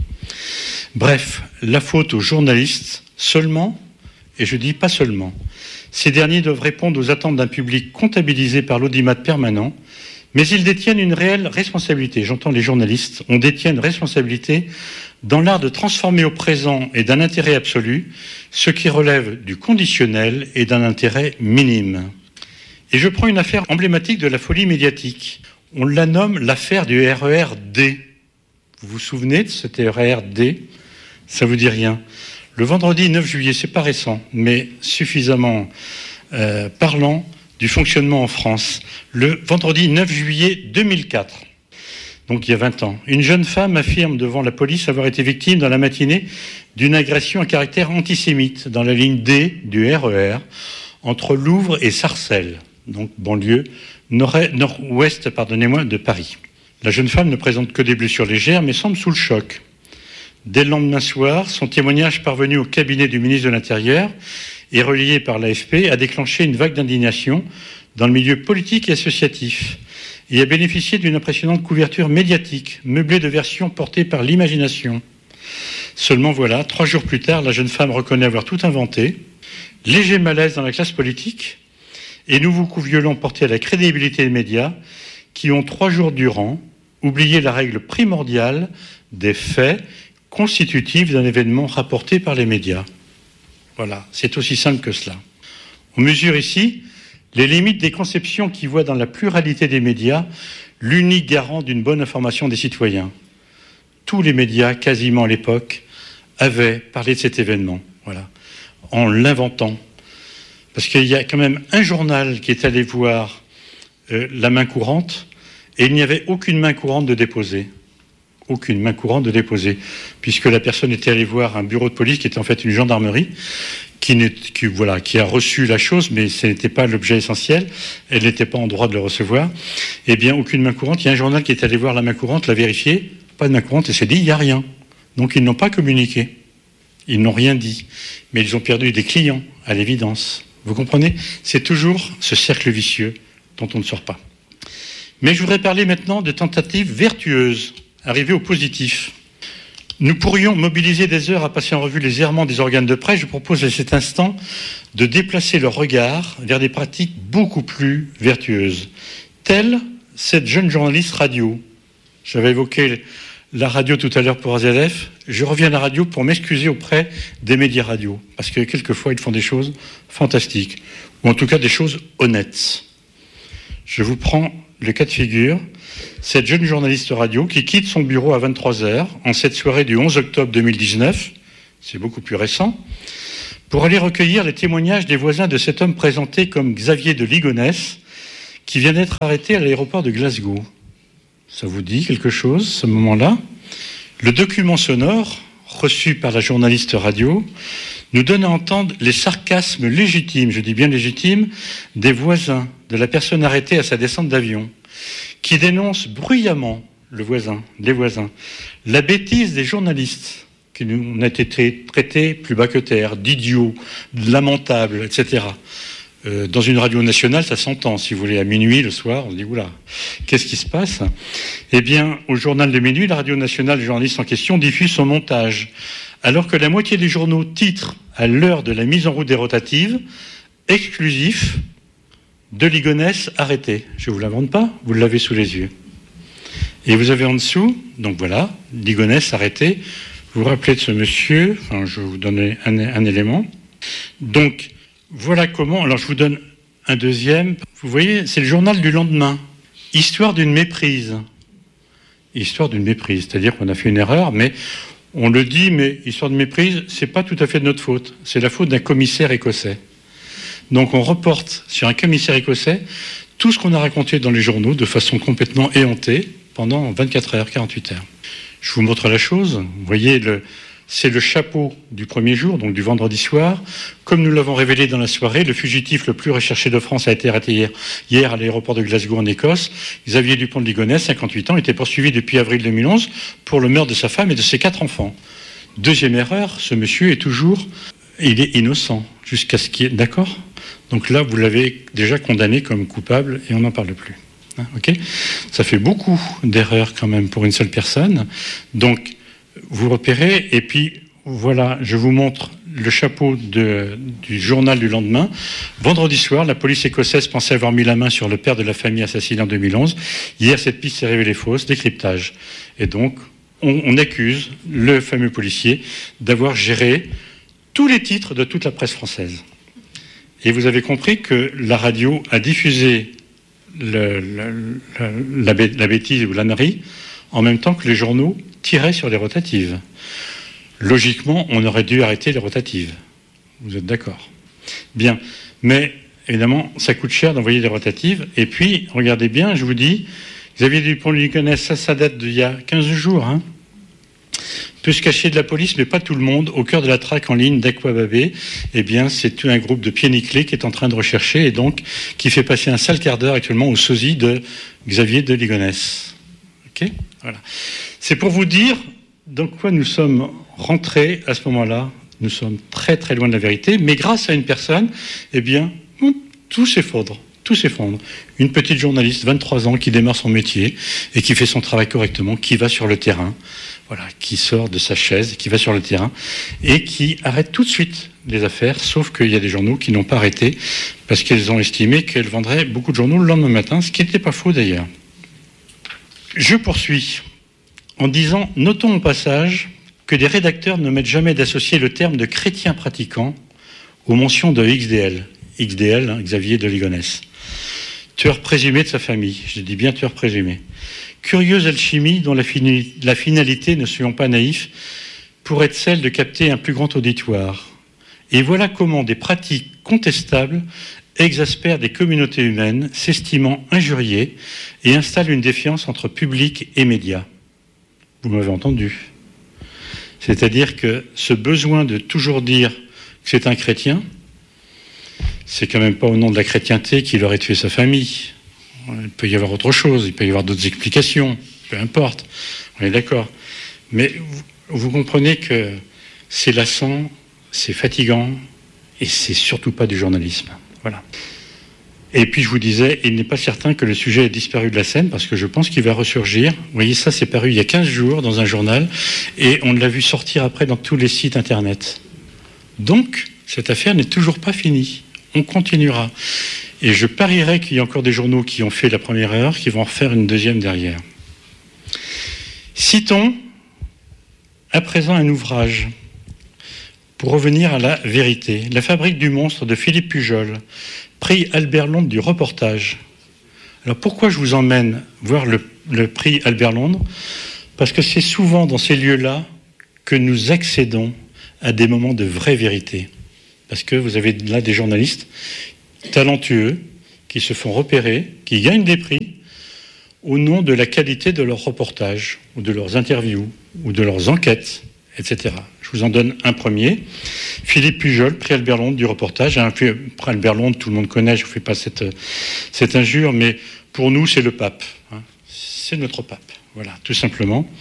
Bref, la faute aux journalistes seulement, et je dis pas seulement. Ces derniers doivent répondre aux attentes d'un public comptabilisé par l'audimat permanent, mais ils détiennent une réelle responsabilité. J'entends les journalistes, on détient une responsabilité dans l'art de transformer au présent et d'un intérêt absolu ce qui relève du conditionnel et d'un intérêt minime. Et je prends une affaire emblématique de la folie médiatique. On la nomme l'affaire du R E R D. Vous vous souvenez de cet R E R D ? Ça vous dit rien. Le vendredi neuf juillet, c'est pas récent, mais suffisamment euh, parlant du fonctionnement en France. Le vendredi neuf juillet deux mille quatre, donc il y a vingt ans, une jeune femme affirme devant la police avoir été victime dans la matinée d'une agression à caractère antisémite dans la ligne D du R E R entre Louvre et Sarcelles, donc banlieue nord-ouest, pardonnez-moi, de Paris. La jeune femme ne présente que des blessures légères, mais semble sous le choc. Dès le lendemain soir, son témoignage parvenu au cabinet du ministre de l'Intérieur et relayé par l'A F P a déclenché une vague d'indignation dans le milieu politique et associatif et a bénéficié d'une impressionnante couverture médiatique, meublée de versions portées par l'imagination. Seulement voilà, trois jours plus tard, la jeune femme reconnaît avoir tout inventé, léger malaise dans la classe politique et nouveau coup violent porté à la crédibilité des médias qui ont trois jours durant oublié la règle primordiale des faits constitutifs d'un événement rapporté par les médias. Voilà, c'est aussi simple que cela. On mesure ici les limites des conceptions qui voient dans la pluralité des médias l'unique garant d'une bonne information des citoyens. Tous les médias, quasiment à l'époque, avaient parlé de cet événement, voilà, en l'inventant. Parce qu'il y a quand même un journal qui est allé voir euh, la main courante, et il n'y avait aucune main courante de déposer. Aucune main courante de déposer, puisque la personne était allée voir un bureau de police qui était en fait une gendarmerie, qui, qui, voilà, qui a reçu la chose, mais ce n'était pas l'objet essentiel, elle n'était pas en droit de le recevoir. Eh bien, aucune main courante. Il y a un journal qui est allé voir la main courante, l'a vérifié, pas de main courante, et s'est dit, il n'y a rien. Donc ils n'ont pas communiqué. Ils n'ont rien dit. Mais ils ont perdu des clients, à l'évidence. Vous comprenez ? C'est toujours ce cercle vicieux dont on ne sort pas. Mais je voudrais parler maintenant de tentatives vertueuses. Arrivé au positif. Nous pourrions mobiliser des heures à passer en revue les errements des organes de presse. Je propose à cet instant de déplacer leur regard vers des pratiques beaucoup plus vertueuses, telle cette jeune journaliste radio. J'avais évoqué la radio tout à l'heure pour A Z F. Je reviens à la radio pour m'excuser auprès des médias radio, parce que quelquefois ils font des choses fantastiques, ou en tout cas des choses honnêtes. Je vous prends le cas de figure. Cette jeune journaliste radio qui quitte son bureau à vingt-trois heures en cette soirée du onze octobre deux mille dix-neuf, c'est beaucoup plus récent, pour aller recueillir les témoignages des voisins de cet homme présenté comme Xavier de Ligonnès, qui vient d'être arrêté à l'aéroport de Glasgow. Ça vous dit quelque chose, ce moment-là? Le document sonore, reçu par la journaliste radio, nous donne à entendre les sarcasmes légitimes, je dis bien légitimes, des voisins de la personne arrêtée à sa descente d'avion, qui dénoncent bruyamment le voisin, les voisins, la bêtise des journalistes, qui nous ont été traités plus bas que terre, d'idiots, de lamentables, et cetera. Euh, dans une radio nationale, ça s'entend, si vous voulez, à minuit, le soir, on se dit, oula, qu'est-ce qui se passe? Eh bien, au journal de minuit, la radio nationale, le journaliste en question, diffuse son montage, alors que la moitié des journaux titrent à l'heure de la mise en route des rotatives, exclusif de Ligonnès arrêté. Je ne vous l'invente pas, vous l'avez sous les yeux. Et vous avez en dessous, donc voilà, Ligonnès arrêté. Vous vous rappelez de ce monsieur, enfin, je vais vous donner un, un élément. Donc, voilà comment, alors je vous donne un deuxième. Vous voyez, c'est le journal du lendemain. Histoire d'une méprise. Histoire d'une méprise, c'est-à-dire qu'on a fait une erreur, mais on le dit, mais histoire de méprise, c'est pas tout à fait de notre faute. C'est la faute d'un commissaire écossais. Donc on reporte sur un commissaire écossais tout ce qu'on a raconté dans les journaux de façon complètement éhontée pendant vingt-quatre heures, quarante-huit heures. Je vous montre la chose. Vous voyez, le, c'est le chapeau du premier jour, donc du vendredi soir. Comme nous l'avons révélé dans la soirée, le fugitif le plus recherché de France a été arrêté hier, hier à l'aéroport de Glasgow en Écosse. Xavier Dupont de Ligonnès, cinquante-huit ans, était poursuivi depuis avril deux mille onze pour le meurtre de sa femme et de ses quatre enfants. Deuxième erreur, ce monsieur est toujours, il est innocent jusqu'à ce qu'il est d'accord. Donc là, vous l'avez déjà condamné comme coupable et on n'en parle plus. Hein, ok ? Ça fait beaucoup d'erreurs quand même pour une seule personne. Donc, vous repérez, et puis voilà, je vous montre le chapeau de, du journal du lendemain. Vendredi soir, la police écossaise pensait avoir mis la main sur le père de la famille assassinée en deux mille onze. Hier, cette piste s'est révélée fausse, décryptage. Et donc, on, on accuse le fameux policier d'avoir géré tous les titres de toute la presse française. Et vous avez compris que la radio a diffusé le, le, le, la, la bêtise ou l'ânerie en même temps que les journaux tiraient sur les rotatives. Logiquement, on aurait dû arrêter les rotatives. Vous êtes d'accord? Bien. Mais, évidemment, ça coûte cher d'envoyer des rotatives. Et puis, regardez bien, je vous dis, Xavier Dupont de Ligonnès, ça, ça date d'il y a quinze jours, hein, peut se cacher de la police, mais pas tout le monde. Au cœur de la traque en ligne d'Aquababé, eh bien, c'est tout un groupe de pieds nickelés qui est en train de rechercher et donc qui fait passer un sale quart d'heure actuellement au sosie de Xavier de Ligonnès. Ok ? Voilà. C'est pour vous dire dans quoi nous sommes rentrés à ce moment-là. Nous sommes très très loin de la vérité, mais grâce à une personne, eh bien, tout s'effondre. Tout s'effondre. Une petite journaliste, vingt-trois ans, qui démarre son métier et qui fait son travail correctement, qui va sur le terrain, voilà, qui sort de sa chaise, qui va sur le terrain et qui arrête tout de suite les affaires, sauf qu'il y a des journaux qui n'ont pas arrêté parce qu'ils ont estimé qu'elles vendraient beaucoup de journaux le lendemain matin, ce qui n'était pas faux d'ailleurs. Je poursuis en disant, notons au passage que des rédacteurs ne mettent jamais d'associer le terme de chrétien pratiquant aux mentions de X D L. X D L, hein, Xavier de Ligonnès. Tueur présumé de sa famille, je dis bien tueur présumé. Curieuse alchimie dont la, fini- la finalité, ne soyons pas naïfs, pourrait être celle de capter un plus grand auditoire. Et voilà comment des pratiques contestables exaspèrent des communautés humaines, s'estimant injuriées, et installent une défiance entre public et médias. Vous m'avez entendu. C'est-à-dire que ce besoin de toujours dire que c'est un chrétien, c'est quand même pas au nom de la chrétienté qu'il aurait tué sa famille. Il peut y avoir autre chose, il peut y avoir d'autres explications, peu importe, on est d'accord. Mais vous, vous comprenez que c'est lassant, c'est fatigant, et c'est surtout pas du journalisme. Voilà. Et puis je vous disais, il n'est pas certain que le sujet ait disparu de la scène, parce que je pense qu'il va ressurgir. Vous voyez, ça c'est paru il y a quinze jours dans un journal, et on l'a vu sortir après dans tous les sites internet. Donc, cette affaire n'est toujours pas finie. On continuera. Et je parierais qu'il y a encore des journaux qui ont fait la première erreur, qui vont en refaire une deuxième derrière. Citons à présent un ouvrage pour revenir à la vérité. La fabrique du monstre de Philippe Pujol, prix Albert Londres du reportage. Alors pourquoi je vous emmène voir le, le prix Albert Londres ? Parce que c'est souvent dans ces lieux-là que nous accédons à des moments de vraie vérité. Parce que vous avez là des journalistes talentueux qui se font repérer, qui gagnent des prix au nom de la qualité de leurs reportages, ou de leurs interviews, ou de leurs enquêtes, et cetera. Je vous en donne un premier. Philippe Pujol, prix Albert Londres du reportage. Un prix Albert Londres, tout le monde connaît, je ne vous fais pas cette, cette injure, mais pour nous, c'est le pape. Hein. C'est notre pape, voilà, tout simplement.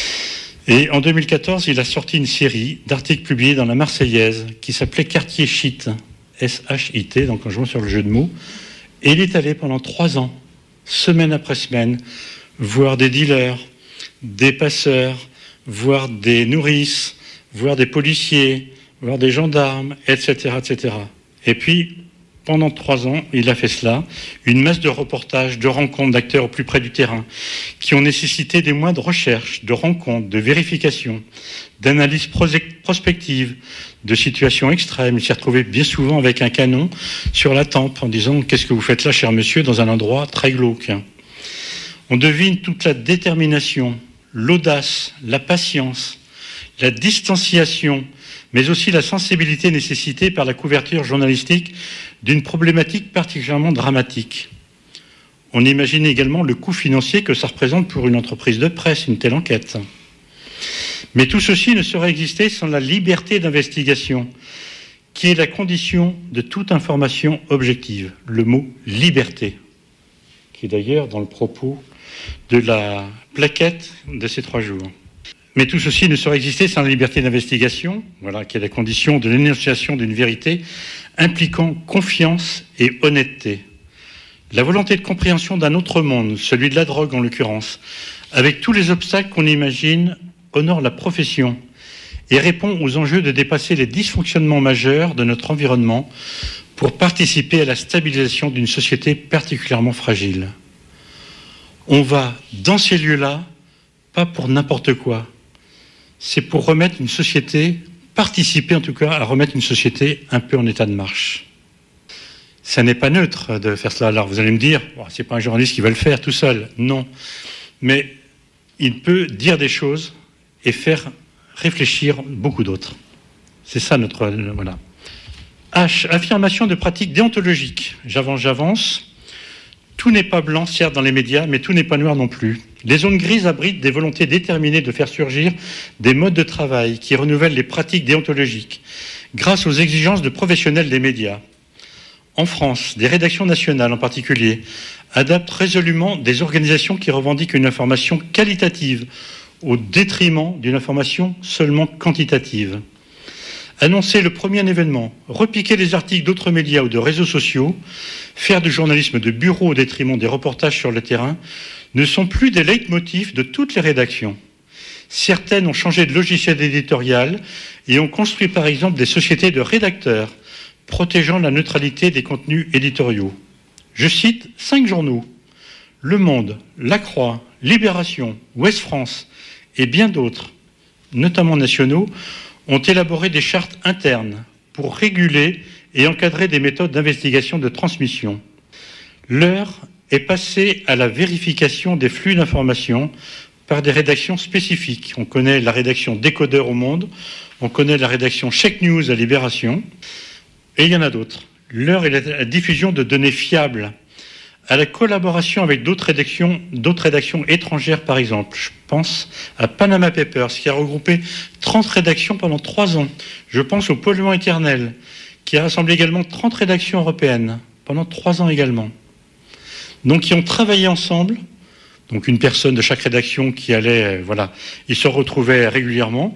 Et en deux mille quatorze, il a sorti une série d'articles publiés dans la Marseillaise qui s'appelait Quartier Shit, S H I T, donc en jouant sur le jeu de mots. Et il est allé pendant trois ans, semaine après semaine, voir des dealers, des passeurs, voir des nourrices, voir des policiers, voir des gendarmes, et cetera, et cetera. Et puis, pendant trois ans, il a fait cela, une masse de reportages, de rencontres d'acteurs au plus près du terrain, qui ont nécessité des mois de recherche, de rencontres, de vérifications, d'analyses prospectives, de situations extrêmes. Il s'est retrouvé bien souvent avec un canon sur la tempe en disant « Qu'est-ce que vous faites là, cher monsieur, dans un endroit très glauque ?» On devine toute la détermination, l'audace, la patience, la distanciation, mais aussi la sensibilité nécessitée par la couverture journalistique d'une problématique particulièrement dramatique. On imagine également le coût financier que ça représente pour une entreprise de presse, une telle enquête. Mais tout ceci ne saurait exister sans la liberté d'investigation, qui est la condition de toute information objective. Le mot « liberté », qui est d'ailleurs dans le propos de la plaquette de ces trois jours. Mais tout ceci ne saurait exister sans la liberté d'investigation, voilà, qui est la condition de l'énonciation d'une vérité impliquant confiance et honnêteté. La volonté de compréhension d'un autre monde, celui de la drogue en l'occurrence, avec tous les obstacles qu'on imagine, honore la profession et répond aux enjeux de dépasser les dysfonctionnements majeurs de notre environnement pour participer à la stabilisation d'une société particulièrement fragile. On va dans ces lieux-là, pas pour n'importe quoi. C'est pour remettre une société, participer en tout cas à remettre une société un peu en état de marche. Ça n'est pas neutre de faire cela. Alors vous allez me dire, oh, c'est pas un journaliste qui va le faire tout seul. Non. Mais il peut dire des choses et faire réfléchir beaucoup d'autres. C'est ça notre... Voilà. H, affirmation de pratiques déontologiques. J'avance, j'avance. Tout n'est pas blanc, certes, dans les médias, mais tout n'est pas noir non plus. Les zones grises abritent des volontés déterminées de faire surgir des modes de travail qui renouvellent les pratiques déontologiques grâce aux exigences de professionnels des médias. En France, des rédactions nationales en particulier adaptent résolument des organisations qui revendiquent une information qualitative au détriment d'une information seulement quantitative. Annoncer le premier événement, repiquer les articles d'autres médias ou de réseaux sociaux, faire du journalisme de bureau au détriment des reportages sur le terrain, ne sont plus des leitmotifs de toutes les rédactions. Certaines ont changé de logiciel éditorial et ont construit par exemple des sociétés de rédacteurs protégeant la neutralité des contenus éditoriaux. Je cite cinq journaux, Le Monde, La Croix, Libération, Ouest France et bien d'autres, notamment nationaux, ont élaboré des chartes internes pour réguler et encadrer des méthodes d'investigation de transmission. L'heure est passée à la vérification des flux d'informations par des rédactions spécifiques. On connaît la rédaction Décodeur au Monde, on connaît la rédaction Check News à Libération, et il y en a d'autres. L'heure est la diffusion de données fiables, à la collaboration avec d'autres rédactions, d'autres rédactions étrangères, par exemple. Je pense à Panama Papers, qui a regroupé trente rédactions pendant trois ans. Je pense au Polluant éternel, qui a rassemblé également trente rédactions européennes, pendant trois ans également. Donc, qui ont travaillé ensemble. Donc, une personne de chaque rédaction qui allait, euh, voilà, ils se retrouvaient régulièrement.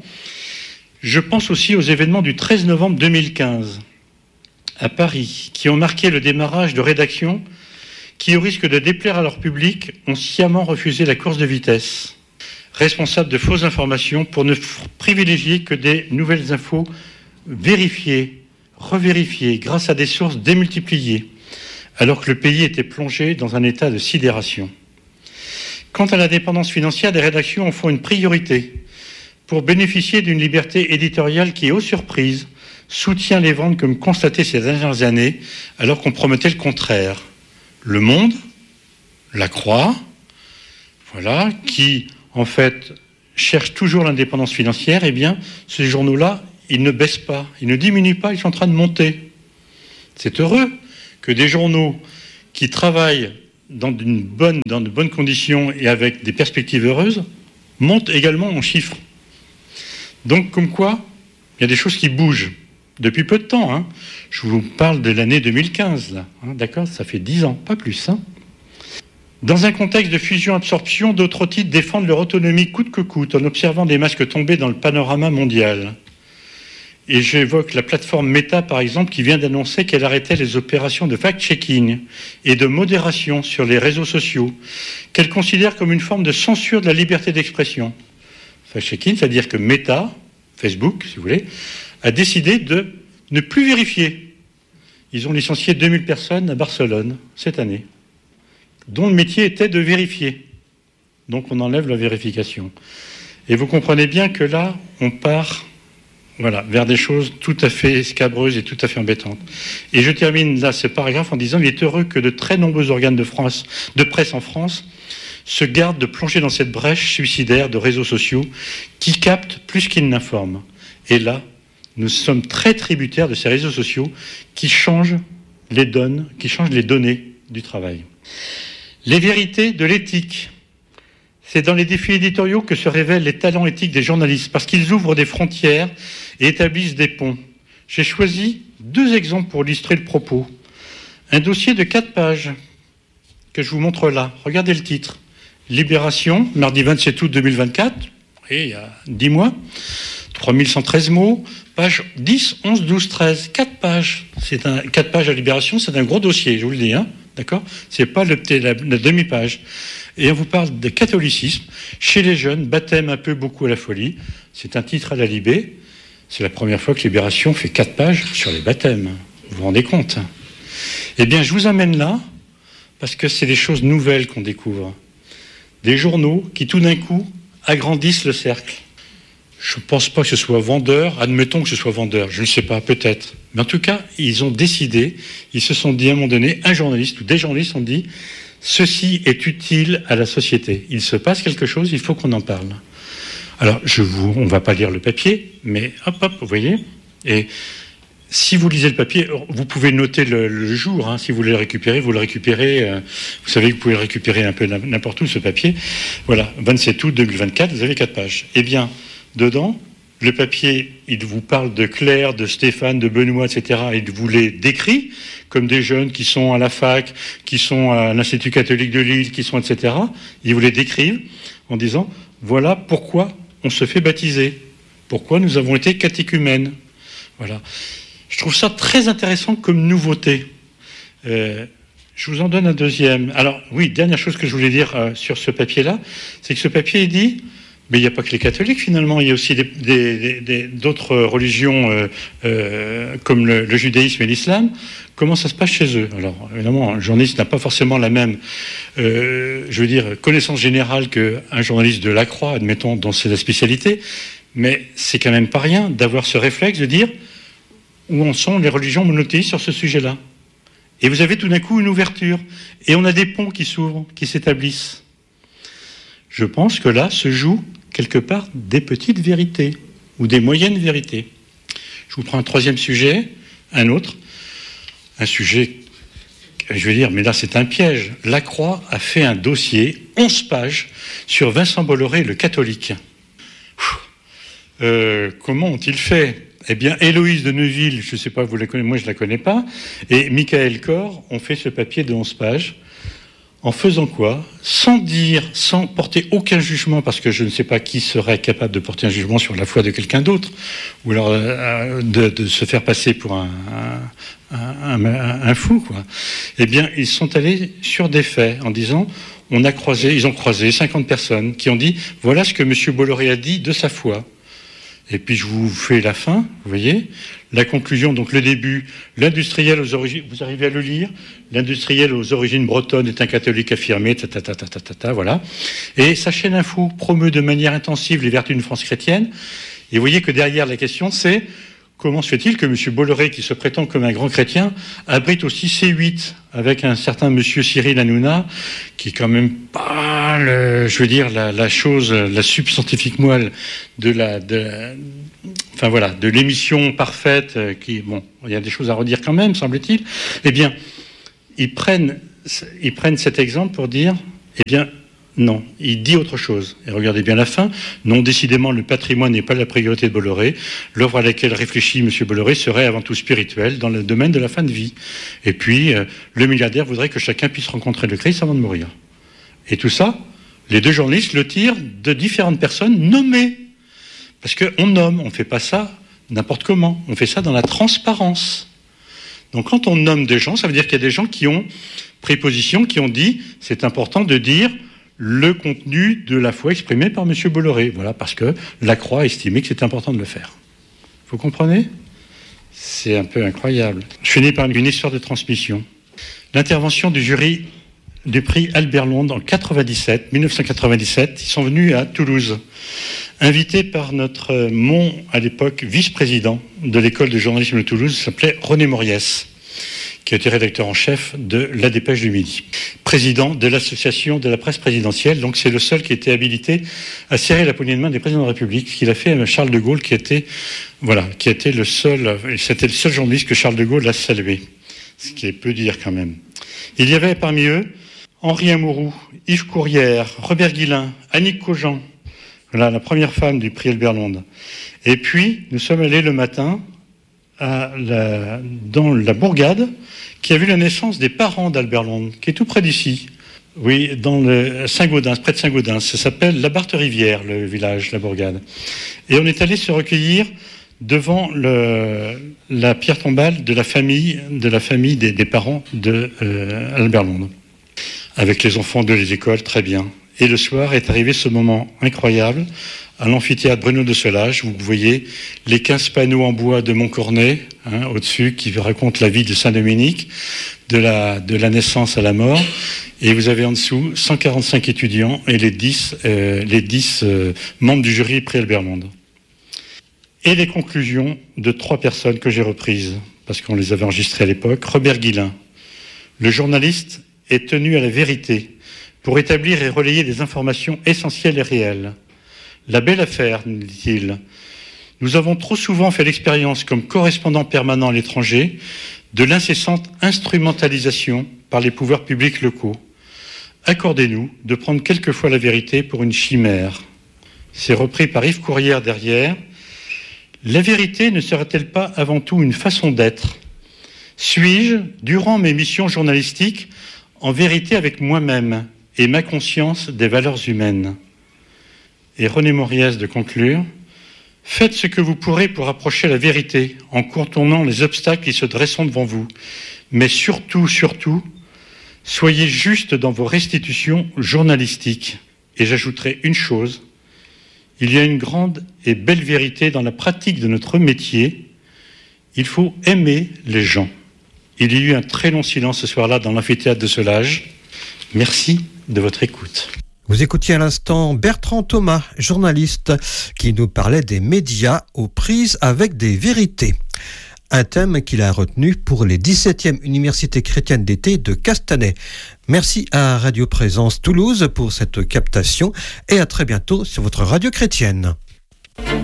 Je pense aussi aux événements du treize novembre deux mille quinze, à Paris, qui ont marqué le démarrage de rédactions qui, au risque de déplaire à leur public, ont sciemment refusé la course de vitesse, responsables de fausses informations pour ne privilégier que des nouvelles infos vérifiées, revérifiées, grâce à des sources démultipliées, alors que le pays était plongé dans un état de sidération. Quant à la dépendance financière, des rédactions en font une priorité pour bénéficier d'une liberté éditoriale qui, aux surprises, soutient les ventes comme constaté ces dernières années, alors qu'on promettait le contraire. Le Monde, La Croix, voilà, qui, en fait, cherchent toujours l'indépendance financière, eh bien, ces journaux-là, ils ne baissent pas, ils ne diminuent pas, ils sont en train de monter. C'est heureux que des journaux qui travaillent dans, d'une bonne, dans de bonnes conditions et avec des perspectives heureuses montent également en chiffres. Donc, comme quoi, il y a des choses qui bougent depuis peu de temps. Hein. Je vous parle de l'année deux mille quinze, là, hein, d'accord ? Ça fait dix ans, pas plus. Hein. Dans un contexte de fusion-absorption, d'autres titres défendent leur autonomie coûte que coûte en observant des masques tomber dans le panorama mondial. Et j'évoque la plateforme Meta, par exemple, qui vient d'annoncer qu'elle arrêtait les opérations de fact-checking et de modération sur les réseaux sociaux, qu'elle considère comme une forme de censure de la liberté d'expression. Fact-checking, c'est-à-dire que Meta, Facebook, si vous voulez, a décidé de ne plus vérifier. Ils ont licencié deux mille personnes à Barcelone cette année, dont le métier était de vérifier. Donc on enlève la vérification. Et vous comprenez bien que là, on part voilà, vers des choses tout à fait scabreuses et tout à fait embêtantes. Et je termine là ce paragraphe en disant qu'il est heureux que de très nombreux organes de, France, de presse en France se gardent de plonger dans cette brèche suicidaire de réseaux sociaux qui captent plus qu'ils n'informent. Et là, nous sommes très tributaires de ces réseaux sociaux qui changent les donnes, qui changent les données du travail. Les vérités de l'éthique. C'est dans les défis éditoriaux que se révèlent les talents éthiques des journalistes, parce qu'ils ouvrent des frontières et établissent des ponts. J'ai choisi deux exemples pour illustrer le propos. Un dossier de quatre pages que je vous montre là. Regardez le titre. Libération, mardi vingt-sept août deux mille vingt-quatre, et il y a dix mois, trois mille cent treize mots, page dix, onze, douze, treize, quatre pages. C'est un, quatre pages à Libération, c'est un gros dossier, je vous le dis, hein, d'accord ? C'est pas le, la, la demi-page. Et on vous parle de catholicisme chez les jeunes, baptême un peu beaucoup à la folie. C'est un titre à la Libé. C'est la première fois que Libération fait quatre pages sur les baptêmes. Vous vous rendez compte ? Eh bien, je vous amène là, parce que c'est des choses nouvelles qu'on découvre. Des journaux qui, tout d'un coup, agrandissent le cercle. Je ne pense pas que ce soit vendeur, admettons que ce soit vendeur, je ne sais pas, peut-être. Mais en tout cas, ils ont décidé, ils se sont dit à un moment donné, un journaliste ou des journalistes ont dit « Ceci est utile à la société. Il se passe quelque chose, il faut qu'on en parle. » Alors, je vous, on ne va pas lire le papier, mais hop, hop, vous voyez. Et si vous lisez le papier, vous pouvez noter le, le jour, hein, si vous voulez le récupérer, vous le récupérez, euh, vous savez que vous pouvez le récupérer un peu n'importe où, ce papier. Voilà, vingt-sept août deux mille vingt-quatre, vous avez quatre pages. Eh bien, dedans, le papier, il vous parle de Claire, de Stéphane, de Benoît, et cetera. Il vous les décrit comme des jeunes qui sont à la fac, qui sont à l'Institut catholique de Lille, qui sont, et cetera. Ils vous les décrivent en disant, voilà pourquoi on se fait baptiser, pourquoi nous avons été catéchumènes. Voilà. Je trouve ça très intéressant comme nouveauté. Euh, je vous en donne un deuxième. Alors, oui, dernière chose que je voulais dire euh, sur ce papier-là, c'est que ce papier, il dit... Mais il n'y a pas que les catholiques, finalement. Il y a aussi des, des, des, d'autres religions euh, euh, comme le, le judaïsme et l'islam. Comment ça se passe chez eux ? Alors, évidemment, un journaliste n'a pas forcément la même, euh, je veux dire, connaissance générale qu'un journaliste de la Croix, admettons, dont c'est la spécialité. Mais c'est quand même pas rien d'avoir ce réflexe de dire où en sont les religions monothéistes sur ce sujet-là. Et vous avez tout d'un coup une ouverture. Et on a des ponts qui s'ouvrent, qui s'établissent. Je pense que là se jouent quelque part des petites vérités ou des moyennes vérités. Je vous prends un troisième sujet, un autre, un sujet, je veux dire, mais là c'est un piège. La Croix a fait un dossier, onze pages, sur Vincent Bolloré, le catholique. Euh, comment ont-ils fait ? Eh bien, Héloïse de Neuville, je ne sais pas, vous la connaissez, moi je ne la connais pas, et Michael Corr ont fait ce papier de onze pages. En faisant quoi ? Sans dire, sans porter aucun jugement, parce que je ne sais pas qui serait capable de porter un jugement sur la foi de quelqu'un d'autre, ou alors euh, de, de se faire passer pour un, un, un, un, un fou, quoi. Eh bien, ils sont allés sur des faits en disant, on a croisé, ils ont croisé cinquante personnes qui ont dit, voilà ce que M. Bolloré a dit de sa foi. Et puis je vous fais la fin, vous voyez, la conclusion, donc le début, l'industriel aux origines, vous arrivez à le lire, l'industriel aux origines bretonnes est un catholique affirmé, ta ta ta ta ta ta, ta voilà. Et sa chaîne info promeut de manière intensive les vertus d'une France chrétienne. Et vous voyez que derrière la question, c'est comment se fait-il que M. Bolloré, qui se prétend comme un grand chrétien, abrite aussi C huit avec un certain M. Cyril Hanouna, qui est quand même pas, le, je veux dire, la, la chose, la substantifique moelle de la, de, enfin voilà, de l'émission parfaite, qui, bon, il y a des choses à redire quand même, semble-t-il. Eh bien, ils prennent, ils prennent cet exemple pour dire, eh bien, non, il dit autre chose. Et regardez bien la fin. Non, décidément, le patrimoine n'est pas la priorité de Bolloré. L'œuvre à laquelle réfléchit M. Bolloré serait avant tout spirituelle, dans le domaine de la fin de vie. Et puis, euh, le milliardaire voudrait que chacun puisse rencontrer le Christ avant de mourir. Et tout ça, les deux journalistes le tirent de différentes personnes nommées. Parce qu'on nomme, on ne fait pas ça n'importe comment. On fait ça dans la transparence. Donc quand on nomme des gens, ça veut dire qu'il y a des gens qui ont pris position, qui ont dit, c'est important de dire le contenu de la foi exprimé par M. Bolloré. Voilà, parce que la Croix a estimé que c'était important de le faire. Vous comprenez ? C'est un peu incroyable. Je finis par une histoire de transmission. L'intervention du jury du prix Albert Londres en quatre-vingt-dix-sept, mille neuf cent quatre-vingt-dix-sept, ils sont venus à Toulouse, invités par notre mon, à l'époque, vice-président de l'école de journalisme de Toulouse, qui s'appelait René Moriès, qui a été rédacteur en chef de La Dépêche du Midi, président de l'association de la presse présidentielle. Donc c'est le seul qui était habilité à serrer la poignée de main des présidents de la République, ce qu'il a fait à Charles de Gaulle, qui était, voilà, qui était le seul, c'était le seul journaliste que Charles de Gaulle a salué, ce qui est peu dire quand même. Il y avait parmi eux Henri Amouroux, Yves Courrière, Robert Guillain, Annick Cogent, voilà, la première femme du prix Albert Londres. Et puis nous sommes allés le matin à la, dans la bourgade qui a vu la naissance des parents d'Albert Londres, qui est tout près d'ici. Oui, dans le Saint-Gaudens, près de Saint-Gaudens. Ça s'appelle la Barthe-Rivière, le village, la bourgade. Et on est allé se recueillir devant le, la pierre tombale de la famille, de la famille des, des parents de euh, Albert Londres, avec les enfants de les écoles, très bien. Et le soir est arrivé ce moment incroyable à l'amphithéâtre Bruno de Solage. Vous voyez les quinze panneaux en bois de Montcornet, hein, au-dessus, qui racontent la vie de Saint-Dominique, de la, de la naissance à la mort. Et vous avez en dessous cent quarante-cinq étudiants et les dix, euh, les dix euh, membres du jury prix Albert Londres. Et les conclusions de trois personnes que j'ai reprises, parce qu'on les avait enregistrées à l'époque. Robert Guillain, le journaliste est tenu à la vérité pour établir et relayer des informations essentielles et réelles. La belle affaire, nous dit-il. Nous avons trop souvent fait l'expérience, comme correspondant permanent à l'étranger, de l'incessante instrumentalisation par les pouvoirs publics locaux. Accordez-nous de prendre quelquefois la vérité pour une chimère. C'est repris par Yves Courrière derrière. La vérité ne serait-elle pas avant tout une façon d'être ? Suis-je, durant mes missions journalistiques, en vérité avec moi-même et ma conscience des valeurs humaines ? Et René Moriès de conclure, « Faites ce que vous pourrez pour approcher la vérité en contournant les obstacles qui se dresseront devant vous. Mais surtout, surtout, soyez juste dans vos restitutions journalistiques. » Et j'ajouterai une chose, il y a une grande et belle vérité dans la pratique de notre métier. Il faut aimer les gens. Il y a eu un très long silence ce soir-là dans l'amphithéâtre de Solage. Merci de votre écoute. Vous écoutiez à l'instant Bertrand Thomas, journaliste, qui nous parlait des médias aux prises avec des vérités. Un thème qu'il a retenu pour les dix-septièmes Universités chrétiennes d'été de Castanet. Merci à Radio Présence Toulouse pour cette captation et à très bientôt sur votre radio chrétienne.